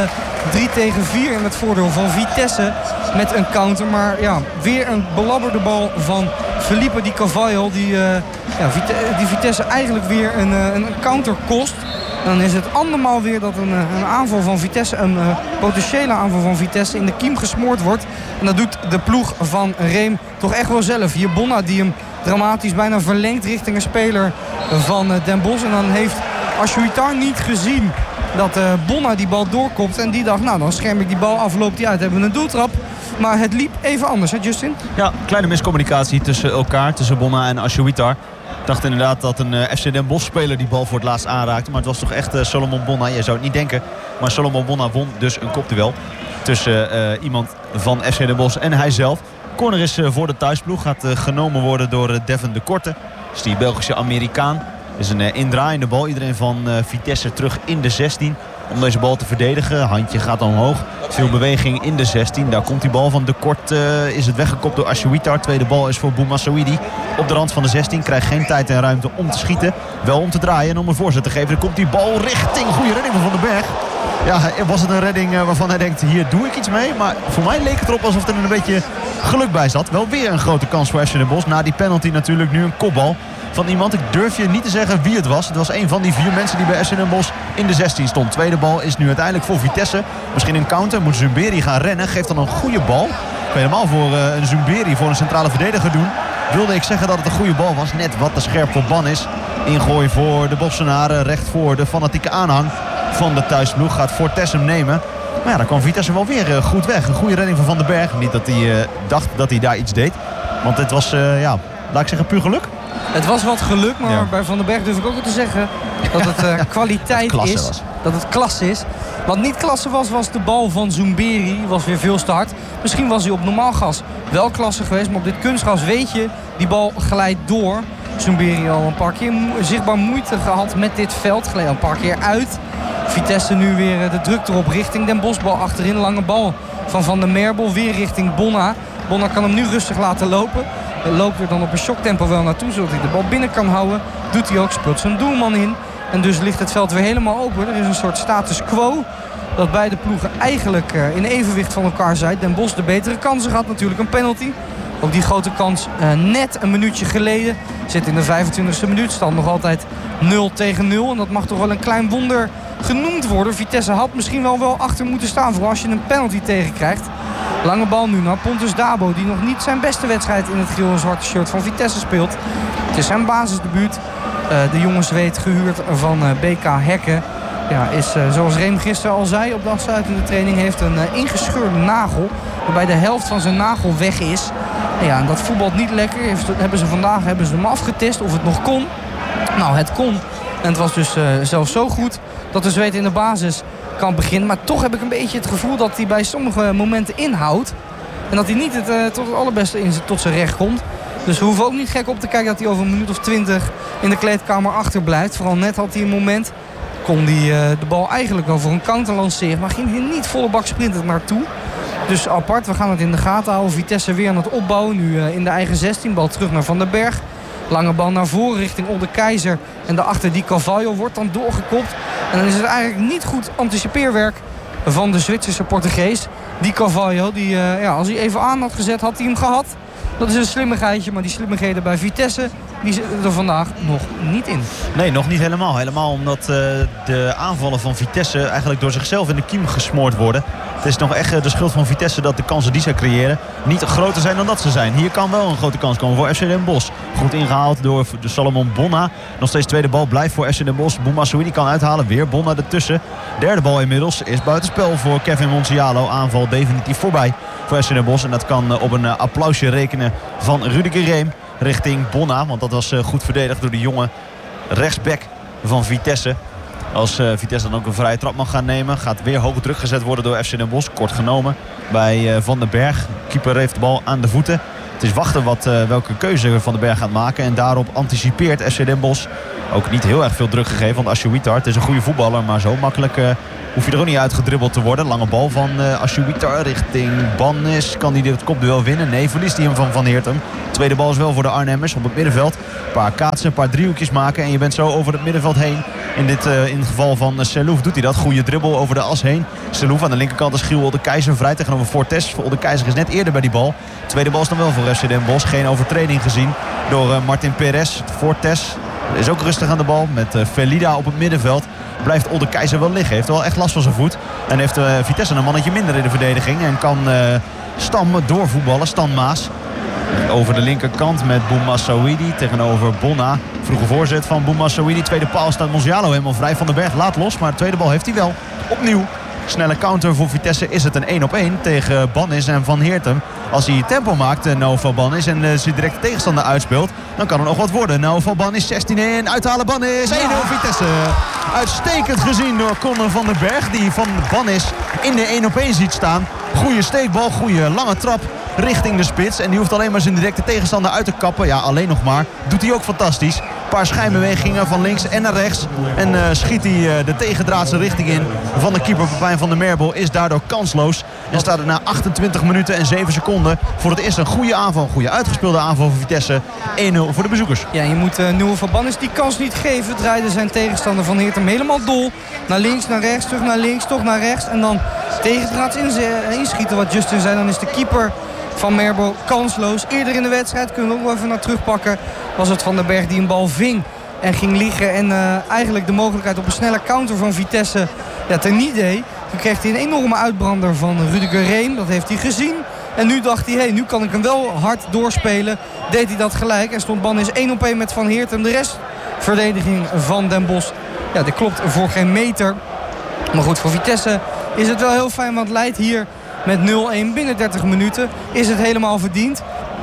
Speaker 7: 3-4 in het voordeel van Vitesse. Met een counter. Maar ja, weer een belabberde bal van Felipe Di Carvalho. Die die Vitesse eigenlijk weer een counter kost. En dan is het andermaal weer dat een aanval van Vitesse, een potentiële aanval van Vitesse in de kiem gesmoord wordt. En dat doet de ploeg van Reem toch echt wel zelf. Hier Bonna die hem dramatisch bijna verlengt richting een speler van Den Bosch. En dan heeft Ashuitar niet gezien dat Bonna die bal doorkomt. En die dacht, nou dan scherm ik die bal af, loopt die uit, hebben we een doeltrap. Maar het liep even anders, hè Justin?
Speaker 6: Ja, kleine miscommunicatie tussen elkaar, tussen Bonna en Ashuitar. Ik dacht inderdaad dat een FC Den Bosch speler die bal voor het laatst aanraakte. Maar het was toch echt Solomon Bonna. Je zou het niet denken. Maar Solomon Bonna won dus een kopduel tussen iemand van FC Den Bosch en hijzelf. Corner is voor de thuisploeg. Gaat genomen worden door Devin de Korte. Dus die Belgische Amerikaan. Is een indraaiende bal. Iedereen van Vitesse terug in de 16. Om deze bal te verdedigen. Handje gaat omhoog. Veel beweging in de 16. Daar komt die bal van de Kort. Is het weggekopt door Ashuitar. Tweede bal is voor Boumassouidi. Op de rand van de 16. Krijgt geen tijd en ruimte om te schieten. Wel om te draaien en om een voorzet te geven. Dan komt die bal richting. Goede redding van Van den Berg. Ja, was het een redding waarvan hij denkt, hier doe ik iets mee. Maar voor mij leek het erop alsof er een beetje geluk bij zat. Wel weer een grote kans voor FC Den Bosch. Na die penalty natuurlijk nu een kopbal van iemand. Ik durf je niet te zeggen wie het was. Het was een van die 4 mensen die bij FC Den Bosch in de 16 stond. Tweede bal is nu uiteindelijk voor Vitesse. Misschien een counter. Moet Zumberi gaan rennen. Geeft dan een goede bal. Ik kan helemaal voor een Zumberi, voor een centrale verdediger doen. Wilde ik zeggen dat het een goede bal was. Net wat te scherp voor Ban is. Ingooi voor de Bossenaren. Recht voor de fanatieke aanhang van de thuisploeg. Gaat Fortes hem nemen. Maar ja, daar kwam Vitesse wel weer goed weg. Een goede redding van Van den Berg. Niet dat hij dacht dat hij daar iets deed. Want het was, laat ik zeggen, puur geluk.
Speaker 7: Het was wat geluk, maar bij Van den Berg durf ik ook wel te zeggen dat het kwaliteit
Speaker 6: dat
Speaker 7: is.
Speaker 6: Was.
Speaker 7: Dat het klasse is. Wat niet klasse was de bal van Zumberi. Was weer veel te hard. Misschien was hij op normaal gas wel klasse geweest. Maar op dit kunstgras weet je, die bal glijdt door. Zumberi al een paar keer zichtbaar moeite gehad met dit veld. Gleed al een paar keer uit. Vitesse nu weer de druk erop richting Den Bosch. Bal achterin, lange bal van der Merbel. Weer richting Bonna. Bonna kan hem nu rustig laten lopen. Loopt er dan op een shocktempo wel naartoe, zodat hij de bal binnen kan houden. Doet hij ook, speelt zijn doelman in. En dus ligt het veld weer helemaal open. Er is een soort status quo. Dat beide ploegen eigenlijk in evenwicht van elkaar zijn. Den Bosch de betere kansen gehad, natuurlijk een penalty. Ook die grote kans net een minuutje geleden. Zit in de 25e minuut. Stand nog altijd 0-0. En dat mag toch wel een klein wonder genoemd worden. Vitesse had misschien wel achter moeten staan. Vooral als je een penalty tegenkrijgt. Lange bal nu naar Pontus Dabo. Die nog niet zijn beste wedstrijd in het geel en zwarte shirt van Vitesse speelt. Het is zijn basisdebuut. De jongen Zweed gehuurd van BK Hekken. Ja, is zoals Reem gisteren al zei op de afsluitende training. Heeft een ingescheurde nagel. Waarbij de helft van zijn nagel weg is. En dat voetbalt niet lekker. Vandaag hebben ze hem afgetest of het nog kon. Nou, het kon. En het was dus zelfs zo goed dat de Zweed in de basis kan beginnen. Maar toch heb ik een beetje het gevoel dat hij bij sommige momenten inhoudt. En dat hij niet tot het allerbeste tot zijn recht komt. Dus we hoeven ook niet gek op te kijken dat hij over een minuut of 20 in de kleedkamer achterblijft. Vooral net had hij een moment. Kon hij de bal eigenlijk wel voor een counter lanceren. Maar ging hij niet volle bak sprintend naartoe. Dus apart, we gaan het in de gaten houden. Vitesse weer aan het opbouwen. Nu in de eigen 16. Bal terug naar Van den Berg. Lange bal naar voren richting Olde Keizer. En daarachter die Carvalho wordt dan doorgekopt. En dan is het eigenlijk niet goed anticipeerwerk van de Zwitserse Portugees. Die Carvalho, als hij even aan had gezet, had hij hem gehad. Dat is een slimmigheidje, maar die slimmigheden bij Vitesse, die zitten er vandaag nog niet in.
Speaker 6: Nee, nog niet helemaal. Helemaal omdat de aanvallen van Vitesse eigenlijk door zichzelf in de kiem gesmoord worden. Het is nog echt de schuld van Vitesse dat de kansen die zij creëren niet groter zijn dan dat ze zijn. Hier kan wel een grote kans komen voor FC Den Bosch. Goed ingehaald door de Solomon Bonna. Nog steeds tweede bal blijft voor FC Den Bosch. Boumassouidi kan uithalen. Weer Bonna ertussen. Derde bal inmiddels is buitenspel voor Kevin Monsialo. Aanval definitief voorbij voor FC Den Bosch. En dat kan op een applausje rekenen van Rudiger Reem richting Bonna. Want dat was goed verdedigd door de jonge rechtsback van Vitesse. Als Vitesse dan ook een vrije trap mag gaan nemen. Gaat weer hoge druk gezet worden door FC Den Bosch. Kort genomen bij Van den Berg. Keeper heeft de bal aan de voeten. Het is wachten welke keuze Van den Berg gaat maken. En daarop anticipeert FC Den Bosch. Ook niet heel erg veel druk gegeven. Want Ashuitar, het is een goede voetballer. Maar zo makkelijk hoef je er ook niet uitgedribbeld te worden. Lange bal van Ashuitar richting Bannis. Kan hij dit kopduel winnen? Nee, verliest hij hem van Van Heertem. Tweede bal is wel voor de Arnhemmers op het middenveld. Een paar kaatsen, een paar driehoekjes maken. En je bent zo over het middenveld heen. In het geval van Selouf doet hij dat. Goede dribbel over de as heen. Selouf aan de linkerkant is Giel Olde Keizer vrij tegenover Fortes. Olde Keizer is net eerder bij die bal. Tweede bal is dan wel voor FC Den Bosch. Geen overtreding gezien door Martin Perez. Fortes is ook rustig aan de bal met Velida op het middenveld. Blijft Olde Keizer wel liggen. Heeft wel echt last van zijn voet. En heeft Vitesse een mannetje minder in de verdediging. En kan Stam doorvoetballen. Stan Maas. Over de linkerkant met Boumassouidi tegenover Bonna. Vroege voorzet van Boumassouidi. Tweede paal staat Monzialo helemaal vrij. Van den Berg laat los, maar de tweede bal heeft hij wel. Opnieuw. Snelle counter voor Vitesse is het een 1-op-1 tegen Bannis en Van Heertem. Als hij tempo maakt, Noval Bannis, en zijn directe tegenstander uitspeelt, dan kan er nog wat worden. Noval Bannis, 16-1, uithalen Bannis, 1-0 Vitesse. Uitstekend gezien door Conor van den Berg, die Van Bannis in de 1-op-1 ziet staan. Goeie steekbal, goede lange trap richting de spits. En die hoeft alleen maar zijn directe tegenstander uit te kappen. Ja, alleen nog maar. Doet hij ook fantastisch. Een paar schijnbewegingen van links en naar rechts. En schiet hij de tegendraadse richting in van de keeper Pepijn van der Merbel. Is daardoor kansloos. En staat er na 28 minuten en 7 seconden voor het eerst een goede aanval. Een goede uitgespeelde aanval voor Vitesse. 1-0 voor de bezoekers.
Speaker 7: Ja, je moet Noah van Bannis die kans niet geven. Draaide zijn tegenstander Van Heertem helemaal dol. Naar links, naar rechts, terug naar links, toch naar rechts. En dan tegendraads inschieten wat Justin zei. Dan is de keeper Van Merbel kansloos. Eerder in de wedstrijd, kunnen we ook wel even naar terugpakken, was het Van den Berg die een bal ving en ging liggen. En eigenlijk de mogelijkheid op een snelle counter van Vitesse teniet deed. Toen kreeg hij een enorme uitbrander van Rudiger Reem. Dat heeft hij gezien. En nu dacht hij, nu kan ik hem wel hard doorspelen. Deed hij dat gelijk. En stond Bannis 1-op-1 met Van Heertem. De rest verdediging van Den Bosch. Ja, dit klopt voor geen meter. Maar goed, voor Vitesse is het wel heel fijn. Want leidt hier met 0-1 binnen 30 minuten. Is het helemaal verdiend?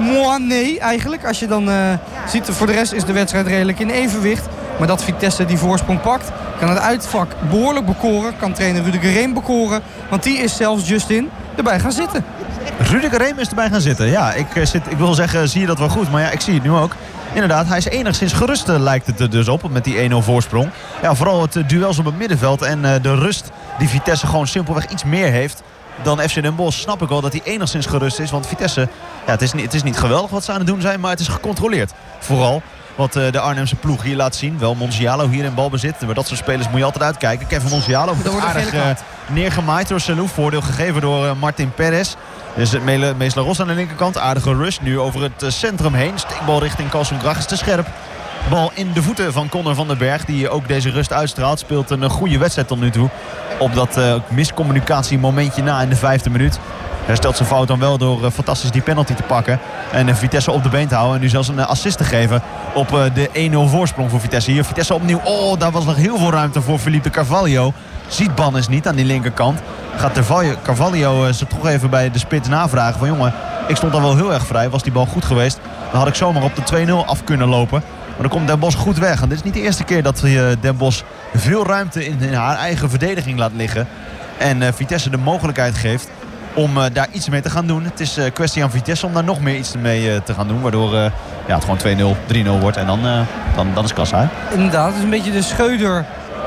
Speaker 7: Nee, eigenlijk. Als je dan ziet, voor de rest is de wedstrijd redelijk in evenwicht. Maar dat Vitesse die voorsprong pakt, kan het uitvak behoorlijk bekoren. Kan trainer Rudiger Reem bekoren. Want die is zelfs Justin erbij gaan zitten.
Speaker 6: Rudiger Reem is erbij gaan zitten. Ja, ik wil zeggen, zie je dat wel goed. Maar ja, ik zie het nu ook. Inderdaad, hij is enigszins gerust, lijkt het er dus op, met die 1-0 voorsprong. Ja, vooral het duels op het middenveld en de rust die Vitesse gewoon simpelweg iets meer heeft dan FC Den Bosch. Snap ik wel dat hij enigszins gerust is. Want Vitesse, ja, het is niet geweldig wat ze aan het doen zijn, maar het is gecontroleerd. Vooral wat de Arnhemse ploeg hier laat zien. Wel Monzialo hier in balbezit. Maar dat soort spelers moet je altijd uitkijken. Kevin Monzialo wordt aardig neergemaaid door Selou. Voordeel gegeven door Martin Perez. Dus Meesler Ros aan de linkerkant. Aardige rush. Nu over het centrum heen. Steekbal richting Karlsson-Gracht is te scherp. Bal in de voeten van Conor van den Berg. Die ook deze rust uitstraalt. Speelt een goede wedstrijd tot nu toe. Op dat miscommunicatie momentje na in de 5e minuut. Herstelt zijn fout dan wel door fantastisch die penalty te pakken. En Vitesse op de been te houden. En nu zelfs een assist te geven op de 1-0 voorsprong voor Vitesse. Hier Vitesse opnieuw. Oh, daar was nog heel veel ruimte voor Felipe Carvalho. Ziet Bannis niet aan die linkerkant. Gaat Carvalho ze toch even bij de spits navragen. Van jongen, ik stond al wel heel erg vrij. Was die bal goed geweest, dan had ik zomaar op de 2-0 af kunnen lopen. Maar dan komt Den Bosch goed weg. En dit is niet de eerste keer dat Den Bosch veel ruimte in haar eigen verdediging laat liggen. En Vitesse de mogelijkheid geeft om daar iets mee te gaan doen. Het is kwestie aan Vitesse om daar nog meer iets mee te gaan doen. Waardoor het gewoon 2-0, 3-0 wordt. En dan is kassa.
Speaker 7: Inderdaad, het is een beetje de Scheuder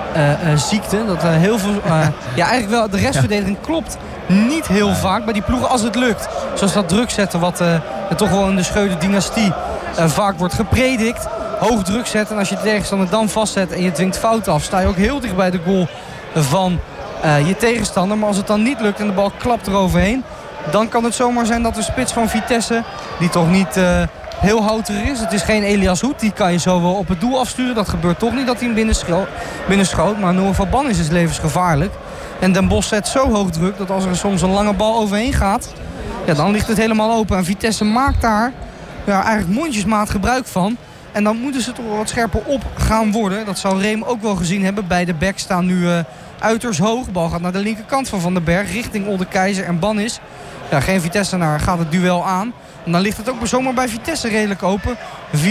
Speaker 7: ziekte. Dat heel veel, eigenlijk wel, de restverdediging klopt niet heel vaak bij die ploegen als het lukt. Zoals dat druk zetten, wat toch wel in de Scheuder-dynastie vaak wordt gepredikt. Hoog druk zetten en als je de tegenstander dan vastzet en je dwingt fouten af, sta je ook heel dicht bij de goal van je tegenstander. Maar als het dan niet lukt en de bal klapt eroverheen, dan kan het zomaar zijn dat de spits van Vitesse, die toch niet heel houterig is. Het is geen Elias Hoed, die kan je zo wel op het doel afsturen. Dat gebeurt toch niet dat hij hem binnenschoot. Maar Noah van Bannis is levensgevaarlijk. En Den Bosch zet zo hoog druk dat als er soms een lange bal overheen gaat, dan ligt het helemaal open. En Vitesse maakt daar eigenlijk mondjesmaat gebruik van. En dan moeten ze toch wel wat scherper op gaan worden. Dat zou Reem ook wel gezien hebben. Beide backs staan nu uiterst hoog. De bal gaat naar de linkerkant van den Berg richting Olde Keizer en Bannis. Ja, geen Vitesse-naar gaat het duel aan. En dan ligt het ook zomaar bij Vitesse redelijk open. 4-3.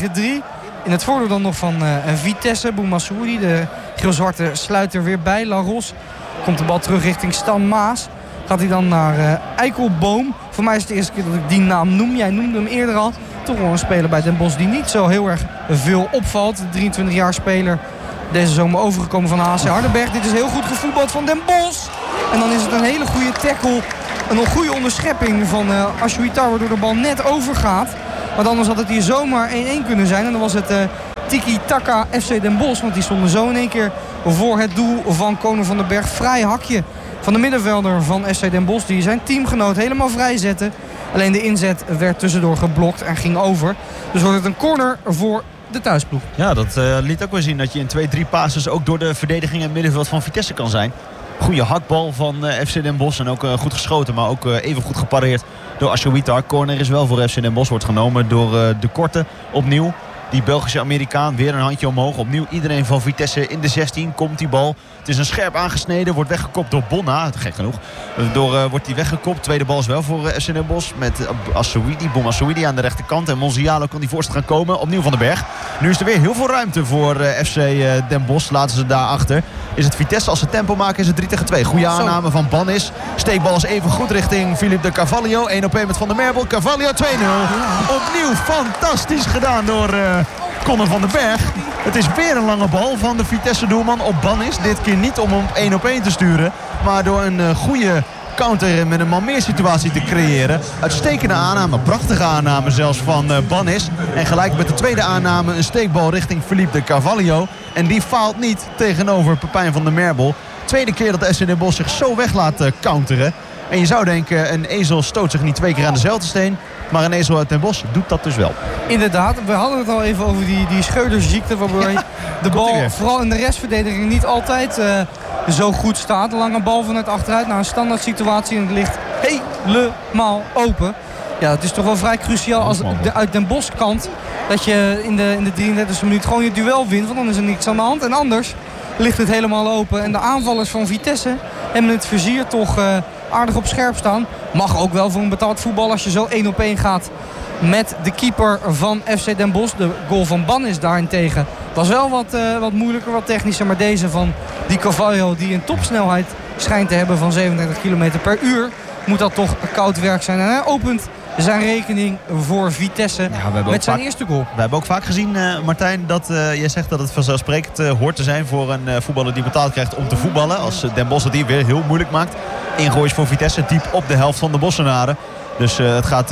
Speaker 7: In het voordeel dan nog van Vitesse. Boumassouidi, de geel-zwarte, sluit er weer bij. Laros komt de bal terug richting Stan Maas. Gaat hij dan naar Eikelboom. Voor mij is het de eerste keer dat ik die naam noem. Jij noemde hem eerder al. Toch wel een speler bij Den Bosch die niet zo heel erg veel opvalt. 23 jaar speler. Deze zomer overgekomen van HC Hardenberg. Dit is heel goed gevoetbald van Den Bosch. En dan is het een hele goede tackle. Een goede onderschepping van Ashuitar, waardoor de bal net overgaat. Want anders had het hier zomaar 1-1 kunnen zijn. En dan was het Tiki-Taka FC Den Bosch. Want die stonden zo in één keer voor het doel van Conor van den Berg. Vrij hakje van de middenvelder van FC Den Bosch. Die zijn teamgenoot helemaal vrij zette. Alleen de inzet werd tussendoor geblokt en ging over. Dus wordt het een corner voor de thuisploeg.
Speaker 6: Ja, dat liet ook wel zien dat je in 2-3 passes ook door de verdediging en middenveld van Vitesse kan zijn. Goede hakbal van FC Den Bosch en ook goed geschoten, maar ook even goed gepareerd door Ashowitar. Corner is wel voor FC Den Bosch, wordt genomen door de Korte opnieuw. Die Belgische Amerikaan, weer een handje omhoog. Opnieuw iedereen van Vitesse in de 16. Komt die bal. Het is een scherp aangesneden. Wordt weggekopt door Bonna. Gek genoeg. Wordt die weggekopt. Tweede bal is wel voor FC Den Bosch. Met Bom Assouidi aan de rechterkant. En Monzialo kan die voorstel gaan komen. Opnieuw Van den Berg. Nu is er weer heel veel ruimte voor FC Den Bosch. Laten ze daar achter. Is het Vitesse. Als ze tempo maken is het 3-2. Goede aanname van Bannis. Steekbal is even goed richting Philippe de Carvalho. 1-op-1 met Van der Merbel. Carvalho 2-0. Opnieuw fantastisch gedaan door Conor van den Berg. Het is weer een lange bal van de Vitesse doelman op Bannis. Dit keer niet om hem 1-op-1 te sturen. Maar door een goede counter met een man meer situatie te creëren. Uitstekende aanname, prachtige aanname zelfs van Bannis. En gelijk met de tweede aanname een steekbal richting Philippe de Carvalho. En die faalt niet tegenover Pepijn van der Merbel. Tweede keer dat FC Den Bosch zich zo weg laat counteren. En je zou denken, een ezel stoot zich niet 2 keer aan dezelfde steen. Maar een ezel uit Den Bosch doet dat dus wel.
Speaker 7: Inderdaad, we hadden het al even over die scheuderziekte. Waarbij de bal vooral in de restverdediging niet altijd zo goed staat. Een lange bal vanuit achteruit naar een standaard situatie. En het ligt helemaal open. Ja, het is toch wel vrij cruciaal als uit Den Bosch kant dat je in de 33e minuut gewoon je duel wint. Want dan is er niks aan de hand. En anders ligt het helemaal open. En de aanvallers van Vitesse hebben het vizier toch aardig op scherp staan. Mag ook wel voor een betaald voetbal als je zo 1-op-1 gaat met de keeper van FC Den Bosch. De goal van Bannis daarentegen was wel wat moeilijker, wat technischer. Maar deze van Di Carvalho, die een topsnelheid schijnt te hebben van 37 km per uur, moet dat toch koud werk zijn. En hij opent zijn rekening voor Vitesse met zijn eerste goal.
Speaker 6: We hebben ook vaak gezien, Martijn, dat jij zegt dat het vanzelfsprekend hoort te zijn voor een voetballer die betaald krijgt om te voetballen. Als Den Bosch het hier weer heel moeilijk maakt. Ingoois voor Vitesse, diep op de helft van de Bossenaren. Dus het gaat...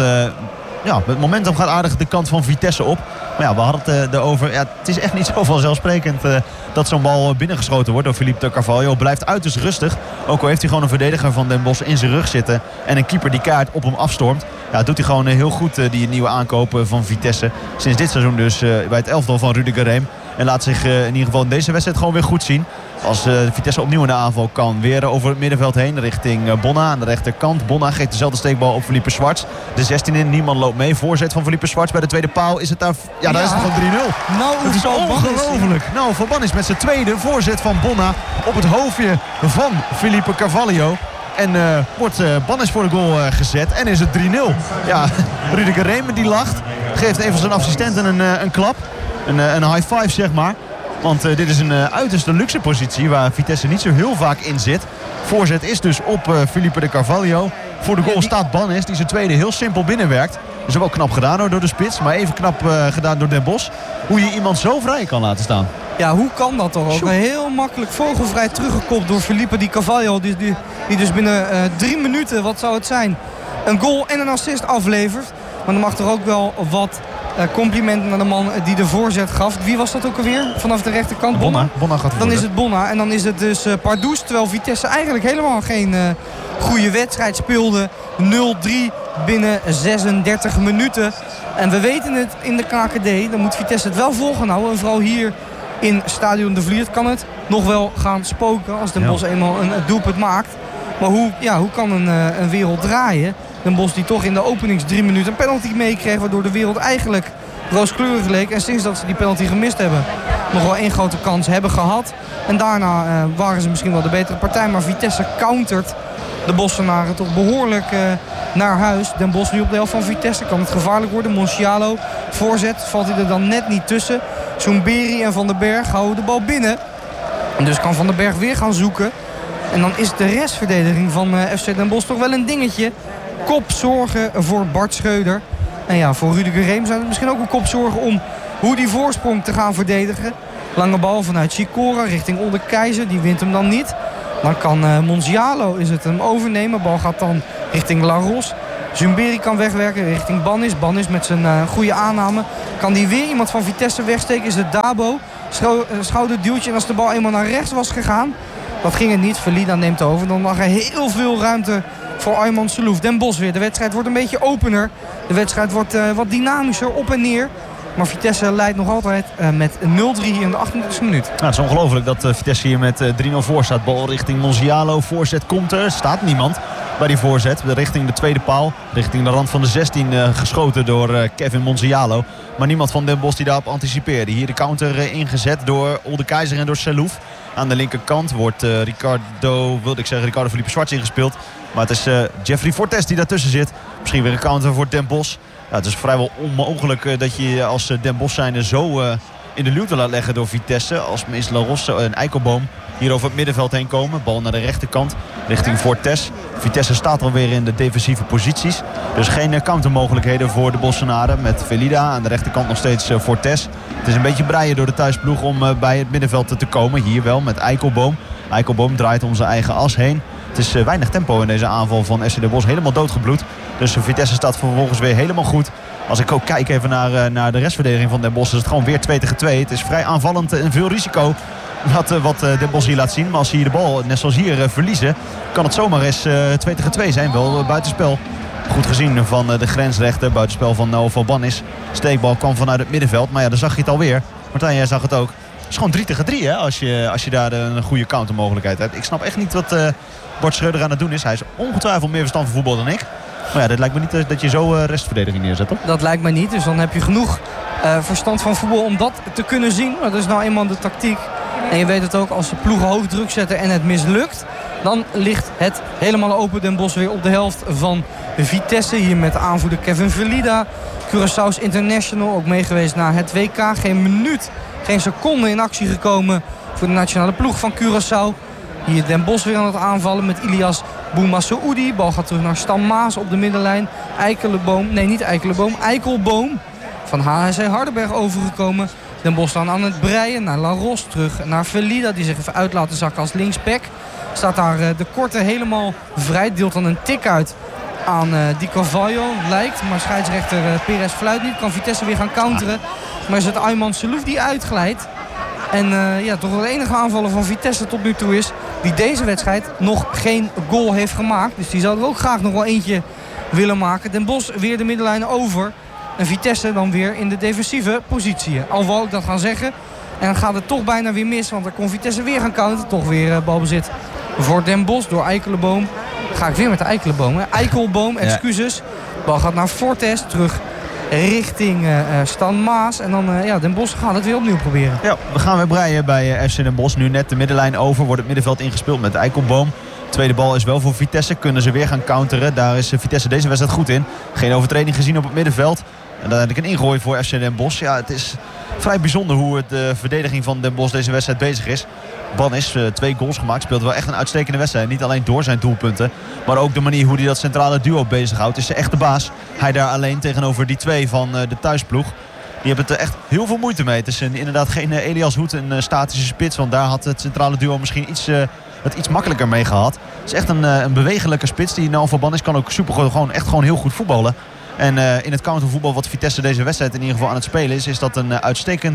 Speaker 6: het momentum gaat aardig de kant van Vitesse op. Maar ja, we hadden het erover. Ja, het is echt niet zo vanzelfsprekend dat zo'n bal binnengeschoten wordt door Philippe de Carvalho. Blijft uiterst rustig. Ook al heeft hij gewoon een verdediger van Den Bosch in zijn rug zitten. En een keeper die kaart op hem afstormt. Ja, doet hij gewoon heel goed die nieuwe aankopen van Vitesse. Sinds dit seizoen dus bij het elftal van Rudiger Reem. En laat zich in ieder geval in deze wedstrijd gewoon weer goed zien. Als Vitesse opnieuw in de aanval kan. Weer over het middenveld heen richting Bonna aan de rechterkant. Bonna geeft dezelfde steekbal op Felipe Schwarz. De 16 in, niemand loopt mee. Voorzet van Felipe Schwarz bij de tweede paal. Is het daar... Ja, daar is het gewoon 3-0.
Speaker 7: Nou,
Speaker 6: het is ongelooflijk. Nou, Van Bannis met zijn tweede voorzet van Bonna op het hoofdje van Philippe Carvalho. En wordt Bannis voor de goal gezet. En is het 3-0. Ja, Rudiger Reem die lacht. Geeft even zijn assistenten een klap. Een high five, zeg maar. Want dit is een uiterste luxe positie waar Vitesse niet zo heel vaak in zit. Voorzet is dus op Philippe de Carvalho. Voor de goal staat Bannis, die zijn tweede heel simpel binnenwerkt. Dat is wel knap gedaan hoor, door de spits. Maar even knap gedaan door Den Bosch. Hoe je iemand zo vrij kan laten staan.
Speaker 7: Ja, hoe kan dat toch ook? Heel makkelijk vogelvrij teruggekopt door Philippe de Carvalho. Die dus binnen 3 minuten, wat zou het zijn, een goal en een assist aflevert. Maar dan mag er ook wel wat complimenten naar de man die de voorzet gaf. Wie was dat ook alweer? Vanaf de rechterkant? Bonna gaat dan is het Bonna. En dan is het dus Pardoes. Terwijl Vitesse eigenlijk helemaal geen goede wedstrijd speelde. 0-3 binnen 36 minuten. En we weten het in de KKD. Dan moet Vitesse het wel volgen houden. En vooral hier in Stadion de Vliert kan het nog wel gaan spoken. Als Den Bosch eenmaal een doelpunt maakt. Maar hoe kan een wereld draaien? Den Bosch die toch in de openings 3 minuten een penalty meekreeg. Waardoor de wereld eigenlijk rooskleurig leek. En sinds dat ze die penalty gemist hebben, nog wel 1 grote kans hebben gehad. En daarna waren ze misschien wel de betere partij. Maar Vitesse countert de Bossenaren toch behoorlijk naar huis. Den Bosch nu op de helft van Vitesse. Kan het gevaarlijk worden. Monchialo voorzet. Valt hij er dan net niet tussen. Zoumberi en Van den Berg houden de bal binnen. En dus kan Van den Berg weer gaan zoeken. En dan is de restverdediging van FC Den Bosch toch wel een dingetje. Kopzorgen voor Bart Schreuder. En ja, voor Rudiger Reem zijn het misschien ook een kopzorgen om hoe die voorsprong te gaan verdedigen. Lange bal vanuit Sikora richting Olde Keizer. Die wint hem dan niet. Dan kan Monzialo is het hem overnemen. Bal gaat dan richting Laros. Zoumberi kan wegwerken richting Bannis. Bannis met zijn goede aanname. Kan die weer iemand van Vitesse wegsteken? Is het Dabo. Schouderduwtje. En als de bal eenmaal naar rechts was gegaan, dat ging het niet. Verlida neemt over. Dan lag er heel veel ruimte voor Ayman Selouf. Den Bosch weer. De wedstrijd wordt een beetje opener. De wedstrijd wordt wat dynamischer, op en neer. Maar Vitesse leidt nog altijd met 0-3 hier in de 38e minuut.
Speaker 6: Nou, het is ongelooflijk dat Vitesse hier met 3-0 voor staat. Bal richting Monzialo. Voorzet komt er. Staat niemand bij die voorzet. Richting de tweede paal. Richting de rand van de 16 geschoten door Kevin Monzialo. Maar niemand van Den Bosch die daarop anticipeerde. Hier de counter ingezet door Olde Keizer en door Selouf. Aan de linkerkant wordt Ricardo Felipe Schwartz ingespeeld. Maar het is Jeffrey Fortes die daartussen zit. Misschien weer een counter voor Den Bosch. Ja, het is vrijwel onmogelijk dat je als Den Bosch zijnde zo in de luwte laat leggen door Vitesse. Als Mees Larosse en Eikelboom hier over het middenveld heen komen. Bal naar de rechterkant richting Fortes. Vitesse staat alweer in de defensieve posities. Dus geen countermogelijkheden voor de Bossenaren. Met Velida aan de rechterkant nog steeds Fortes. Het is een beetje breien door de thuisploeg om bij het middenveld te komen. Hier wel met Eikelboom. Eikelboom draait om zijn eigen as heen. Het is weinig tempo in deze aanval van SC Den Bosch. Helemaal doodgebloed. Dus Vitesse staat vervolgens weer helemaal goed. Als ik ook kijk even naar de restverdediging van Den Bosch, is het gewoon weer 2-2. Het is vrij aanvallend en veel risico wat Den Bosch hier laat zien. Maar als ze hier de bal, net zoals hier, verliezen, kan het zomaar eens 2-2 zijn. Wel buitenspel. Goed gezien van de grensrechter. Buitenspel van Noah van Bannis. Steekbal kwam vanuit het middenveld. Maar ja, daar zag je het alweer. Martijn, jij zag het ook. Het is gewoon 3-3 hè, als je daar een goede countermogelijkheid hebt. Ik snap echt niet wat Bart Schreuder aan het doen is. Hij is ongetwijfeld meer verstand van voetbal dan ik. Maar ja, dat lijkt me niet dat je zo restverdediging neerzet, toch?
Speaker 7: Dat lijkt mij niet. Dus dan heb je genoeg verstand van voetbal om dat te kunnen zien. Maar dat is nou eenmaal de tactiek. En je weet het ook, als de ploegen hoog druk zetten en het mislukt, dan ligt het helemaal open. Den Bosch weer op de helft van Vitesse. Hier met aanvoerder Kevin Velida. Curaçao's International, ook meegeweest naar het WK. Geen minuut, geen seconde in actie gekomen voor de nationale ploeg van Curaçao. Hier Den Bosch weer aan het aanvallen met Ilias Boumassoudi. Bal gaat terug naar Stan Maas op de middenlijn. Eikelboom van HSC Hardenberg overgekomen. Den Bosch dan aan het breien naar Laros. Terug naar Velida die zich even uit laten zakken als linksback. Staat daar de korte helemaal vrij. Deelt dan een tik uit aan Di Carvalho. Lijkt, maar scheidsrechter Perez fluit niet. Kan Vitesse weer gaan counteren. Maar is het Ayman Selouf die uitglijdt. En toch wel de enige aanvaller van Vitesse tot nu toe is die deze wedstrijd nog geen goal heeft gemaakt. Dus die zou er ook graag nog wel eentje willen maken. Den Bosch weer de middenlijn over. En Vitesse dan weer in de defensieve positie. Al wou ik dat gaan zeggen. En dan gaat het toch bijna weer mis. Want dan kon Vitesse weer gaan counteren. Toch weer balbezit voor Den Bosch door Eikelboom. Ga ik weer met de Eikelboom. Hè? Eikelboom, excuses. De bal gaat naar Fortes. Terug richting Stan Maas. En dan Den Bosch gaat het weer opnieuw proberen.
Speaker 6: Ja, we gaan weer breien bij FC Den Bosch. Nu net de middenlijn over. Wordt het middenveld ingespeeld met Eikelboom. Tweede bal is wel voor Vitesse. Kunnen ze weer gaan counteren. Daar is Vitesse deze wedstrijd goed in. Geen overtreding gezien op het middenveld. En dan heb ik een ingooi voor FC Den Bosch. Ja, het is vrij bijzonder hoe de verdediging van Den Bosch deze wedstrijd bezig is. Bannis, 2 goals gemaakt. Speelt wel echt een uitstekende wedstrijd. Niet alleen door zijn doelpunten. Maar ook de manier hoe hij dat centrale duo bezighoudt. Is de echte baas. Hij daar alleen tegenover die 2 van de thuisploeg. Die hebben er echt heel veel moeite mee. Het is inderdaad geen Elias Hoed, een statische spits. Want daar had het centrale duo misschien iets makkelijker mee gehad. Het is echt een bewegelijke spits. Die Noah van Bannis kan ook gewoon heel goed voetballen. En in het countervoetbal wat Vitesse deze wedstrijd in ieder geval aan het spelen is dat een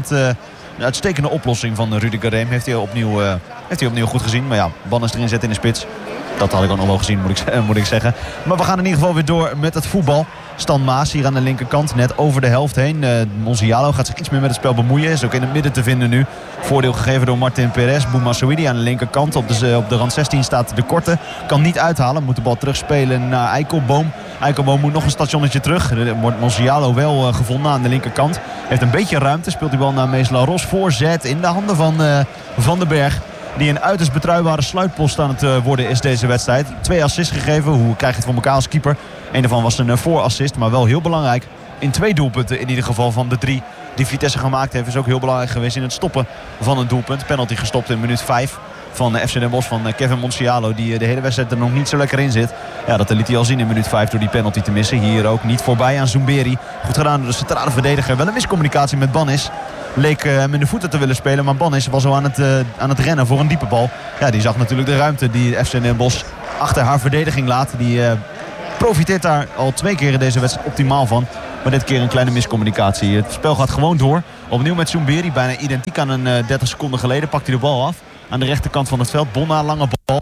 Speaker 6: uitstekende oplossing van Rudiger Reem. Heeft hij opnieuw goed gezien. Maar ja, Bannis erin zetten in de spits. Dat had ik dan nog wel gezien, moet ik zeggen. Maar we gaan in ieder geval weer door met het voetbal. Stan Maas hier aan de linkerkant, net over de helft heen. Monzialo gaat zich iets meer met het spel bemoeien. Is ook in het midden te vinden nu. Voordeel gegeven door Martin Perez. Boumassoudi aan de linkerkant. Op de rand 16 staat de korte. Kan niet uithalen. Moet de bal terugspelen naar Eikelboom. Eikelboom moet nog een stationnetje terug. Wordt Monzialo wel gevonden aan de linkerkant. Heeft een beetje ruimte. Speelt die bal naar Mees Laros. Voorzet in de handen van den Berg. Die een uiterst betrouwbare sluitpost aan het worden is deze wedstrijd. 2 assists gegeven. Hoe krijg je het voor elkaar als keeper? Een daarvan was een voorassist, maar wel heel belangrijk. In 2 doelpunten in ieder geval van de 3 die Vitesse gemaakt heeft. Is ook heel belangrijk geweest in het stoppen van een doelpunt. Penalty gestopt in minuut 5 van FC Den Bosch van Kevin Monzialo. Die de hele wedstrijd er nog niet zo lekker in zit. Ja, dat liet hij al zien in minuut 5 door die penalty te missen. Hier ook niet voorbij aan Zoumberi. Goed gedaan door de centrale verdediger. Wel een miscommunicatie met Bannis. Leek hem in de voeten te willen spelen. Maar Bannis was al aan het rennen voor een diepe bal. Ja, die zag natuurlijk de ruimte die FC Den Bosch achter haar verdediging laat. Die profiteert daar al 2 keer in deze wedstrijd optimaal van. Maar dit keer een kleine miscommunicatie. Het spel gaat gewoon door. Opnieuw met Zoumberi. Bijna identiek aan een 30 seconden geleden. Pakt hij de bal af. Aan de rechterkant van het veld. Bonna, lange bal.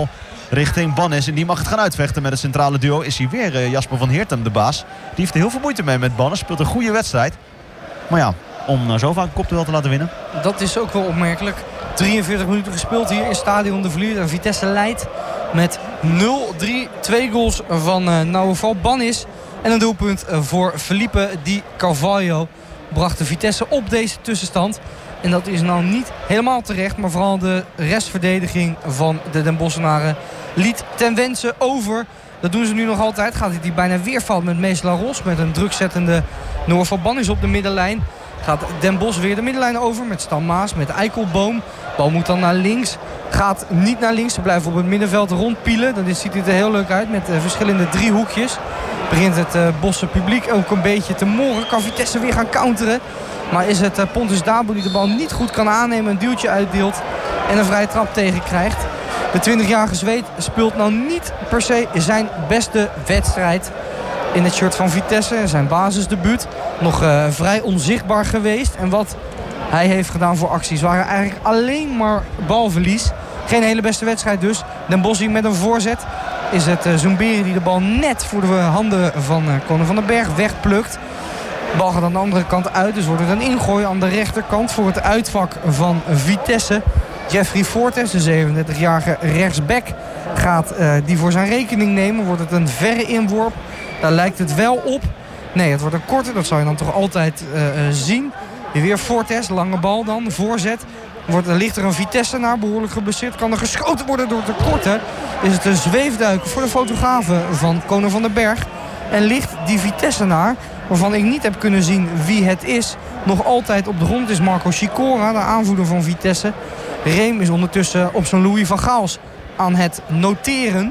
Speaker 6: richting Bannis. En die mag het gaan uitvechten met het centrale duo. Is hier weer Jasper van Heertem de baas. Die heeft er heel veel moeite mee met Bannis. Speelt een goede wedstrijd. Maar ja, om zo vaak een kopduel te laten winnen.
Speaker 7: Dat is ook wel opmerkelijk. 43 minuten gespeeld hier in Stadion de Vliert. En Vitesse leidt met 0-3. 2 goals van Naoufal Bannis. En een doelpunt voor Felipe Di Carvalho. Bracht de Vitesse op deze tussenstand. En dat is nou niet helemaal terecht. Maar vooral de restverdediging van de Den Bossenaren liet ten wense over. Dat doen ze nu nog altijd. Gaat hij bijna weer fout met Mees Laros. Met een drukzettende Naoufal Bannis op de middenlijn. Gaat Den Bosch weer de middenlijn over met Stan Maas, met Eikelboom. Bal moet dan naar links. Gaat niet naar links. Ze blijven op het middenveld rondpielen. Dan ziet het er heel leuk uit met verschillende driehoekjes. Begint het Bosse publiek ook een beetje te morren. Kan Vitesse weer gaan counteren. Maar is het Pontus Dabo die de bal niet goed kan aannemen. Een duwtje uitdeelt en een vrije trap tegenkrijgt. De 20-jarige Zweed speelt nou niet per se zijn beste wedstrijd in het shirt van Vitesse. Zijn basisdebuut. Nog vrij onzichtbaar geweest. En wat hij heeft gedaan voor acties waren eigenlijk alleen maar balverlies. Geen hele beste wedstrijd dus. Den Bosch met een voorzet. Is het Zoumberi die de bal net voor de handen van Conor van den Berg wegplukt. De bal gaat aan de andere kant uit. Dus wordt het een ingooi aan de rechterkant voor het uitvak van Vitesse. Jeffrey Fortes, de 37-jarige rechtsback, gaat die voor zijn rekening nemen. Wordt het een verre inworp. Daar lijkt het wel op. Nee, het wordt een korte. Dat zou je dan toch altijd zien. Weer Fortes, lange bal dan. Voorzet. Ligt er een Vitesse-naar, behoorlijk geblesseerd. Kan er geschoten worden door te korten. Is het een zweefduiker voor de fotografen van Conor van den Berg. En ligt die Vitesse-naar, waarvan ik niet heb kunnen zien wie het is, nog altijd op de grond. Het is Marco Sicora, de aanvoerder van Vitesse. Reem is ondertussen op zijn Louis van Gaals aan het noteren.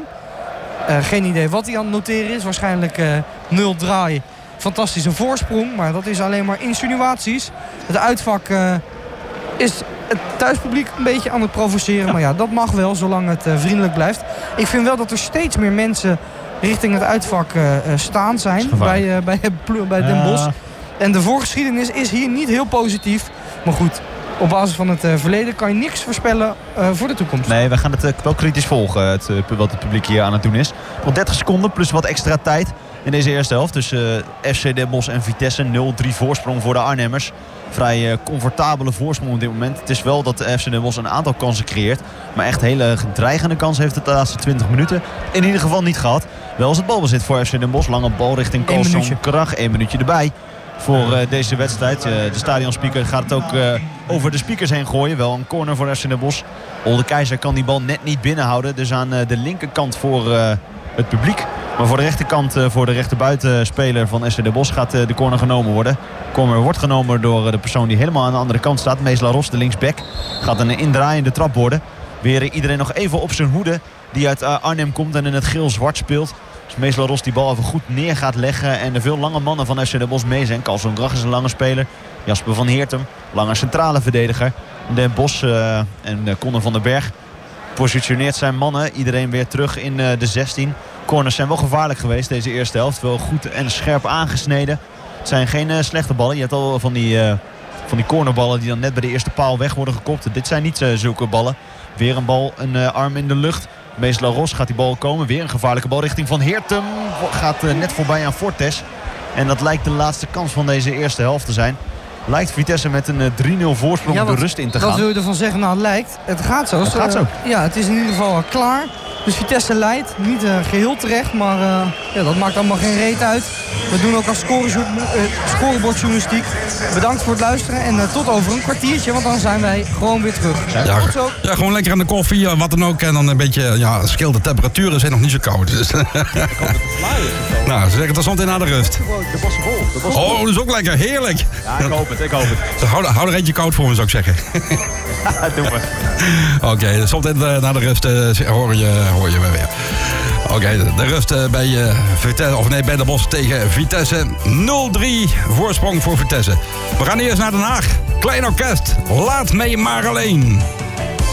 Speaker 7: Geen idee wat hij aan het noteren is. Waarschijnlijk 0 draai. Fantastische voorsprong, maar dat is alleen maar insinuaties. Het uitvak is het thuispubliek een beetje aan het provoceren. Maar ja, dat mag wel, zolang het vriendelijk blijft. Ik vind wel dat er steeds meer mensen richting het uitvak staan zijn bij Den Bosch. En de voorgeschiedenis is hier niet heel positief. Maar goed, op basis van het verleden kan je niks voorspellen voor de toekomst. Nee,
Speaker 6: we gaan het wel kritisch volgen, wat het publiek hier aan het doen is. Nog 30 seconden plus wat extra tijd in deze eerste helft. Tussen FC Den Bosch en Vitesse. 0-3 voorsprong voor de Arnhemmers. Vrij comfortabele voorsprong op dit moment. Het is wel dat de FC Den Bosch een aantal kansen creëert. Maar echt hele dreigende kansen heeft het de laatste 20 minuten in ieder geval niet gehad. Wel is het balbezit voor FC Den Bosch. Lange bal richting Karlsson Krach. 1 minuutje erbij voor deze wedstrijd. De stadionspeaker gaat het ook over de speakers heen gooien. Wel een corner voor FC Den Bosch. Olde Keizer kan die bal net niet binnenhouden. Dus aan de linkerkant voor het publiek. Maar voor de rechterkant, voor de rechterbuitenspeler van SC Den Bosch gaat de corner genomen worden. De corner wordt genomen door de persoon die helemaal aan de andere kant staat. Mees Laros, de linksback. Gaat een indraaiende trap worden. Weer iedereen nog even op zijn hoede. Die uit Arnhem komt en in het geel-zwart speelt. Dus Mees Laros die bal even goed neer gaat leggen. En de veel lange mannen van FC Den Bosch mee zijn. Karlsson Krach is een lange speler. Jasper van Heertem, lange centrale verdediger. Den Bosch en Conor van den Berg positioneert zijn mannen. Iedereen weer terug in de 16. Corners zijn wel gevaarlijk geweest deze eerste helft. Wel goed en scherp aangesneden. Het zijn geen slechte ballen. Je hebt al van die cornerballen die dan net bij de eerste paal weg worden gekopt. Dit zijn niet zulke ballen. Weer een bal, een arm in de lucht. Mees Laros gaat die bal komen. Weer een gevaarlijke bal richting Van Heertem. Gaat net voorbij aan Fortes. En dat lijkt de laatste kans van deze eerste helft te zijn. Lijkt Vitesse met een 3-0 voorsprong de rust in te gaan.
Speaker 7: Wat wil je ervan zeggen? Nou, het lijkt. Het gaat zo.
Speaker 6: Het gaat zo.
Speaker 7: Ja, het is in ieder geval klaar. Dus Vitesse leidt. Niet geheel terecht, maar dat maakt allemaal geen reet uit. We doen ook als scorebordjournalistiek. Bedankt voor het luisteren en tot over een kwartiertje, want dan zijn wij gewoon weer terug.
Speaker 5: Ja,
Speaker 7: tot zo.
Speaker 5: Ja, gewoon lekker aan de koffie, wat dan ook. En dan een beetje, scheelt de temperaturen zijn nog niet zo koud. Dus. Ik hoop dat het fly is. Nou, ze zeggen tot zometeen na de rust.
Speaker 6: De Bossenbol.
Speaker 5: Oh, dat is ook lekker. Heerlijk.
Speaker 6: Ja, ik hoop het.
Speaker 5: Dus hou er eentje koud voor me, zou ik zeggen.
Speaker 6: Doe maar.
Speaker 5: Oké, zometeen na de rust hoor je me weer. Oké, de rust bij Vitesse, bij Den Bosch tegen Vitesse. 0-3 voorsprong voor Vitesse. We gaan eerst naar Den Haag. Klein orkest, laat mij maar alleen.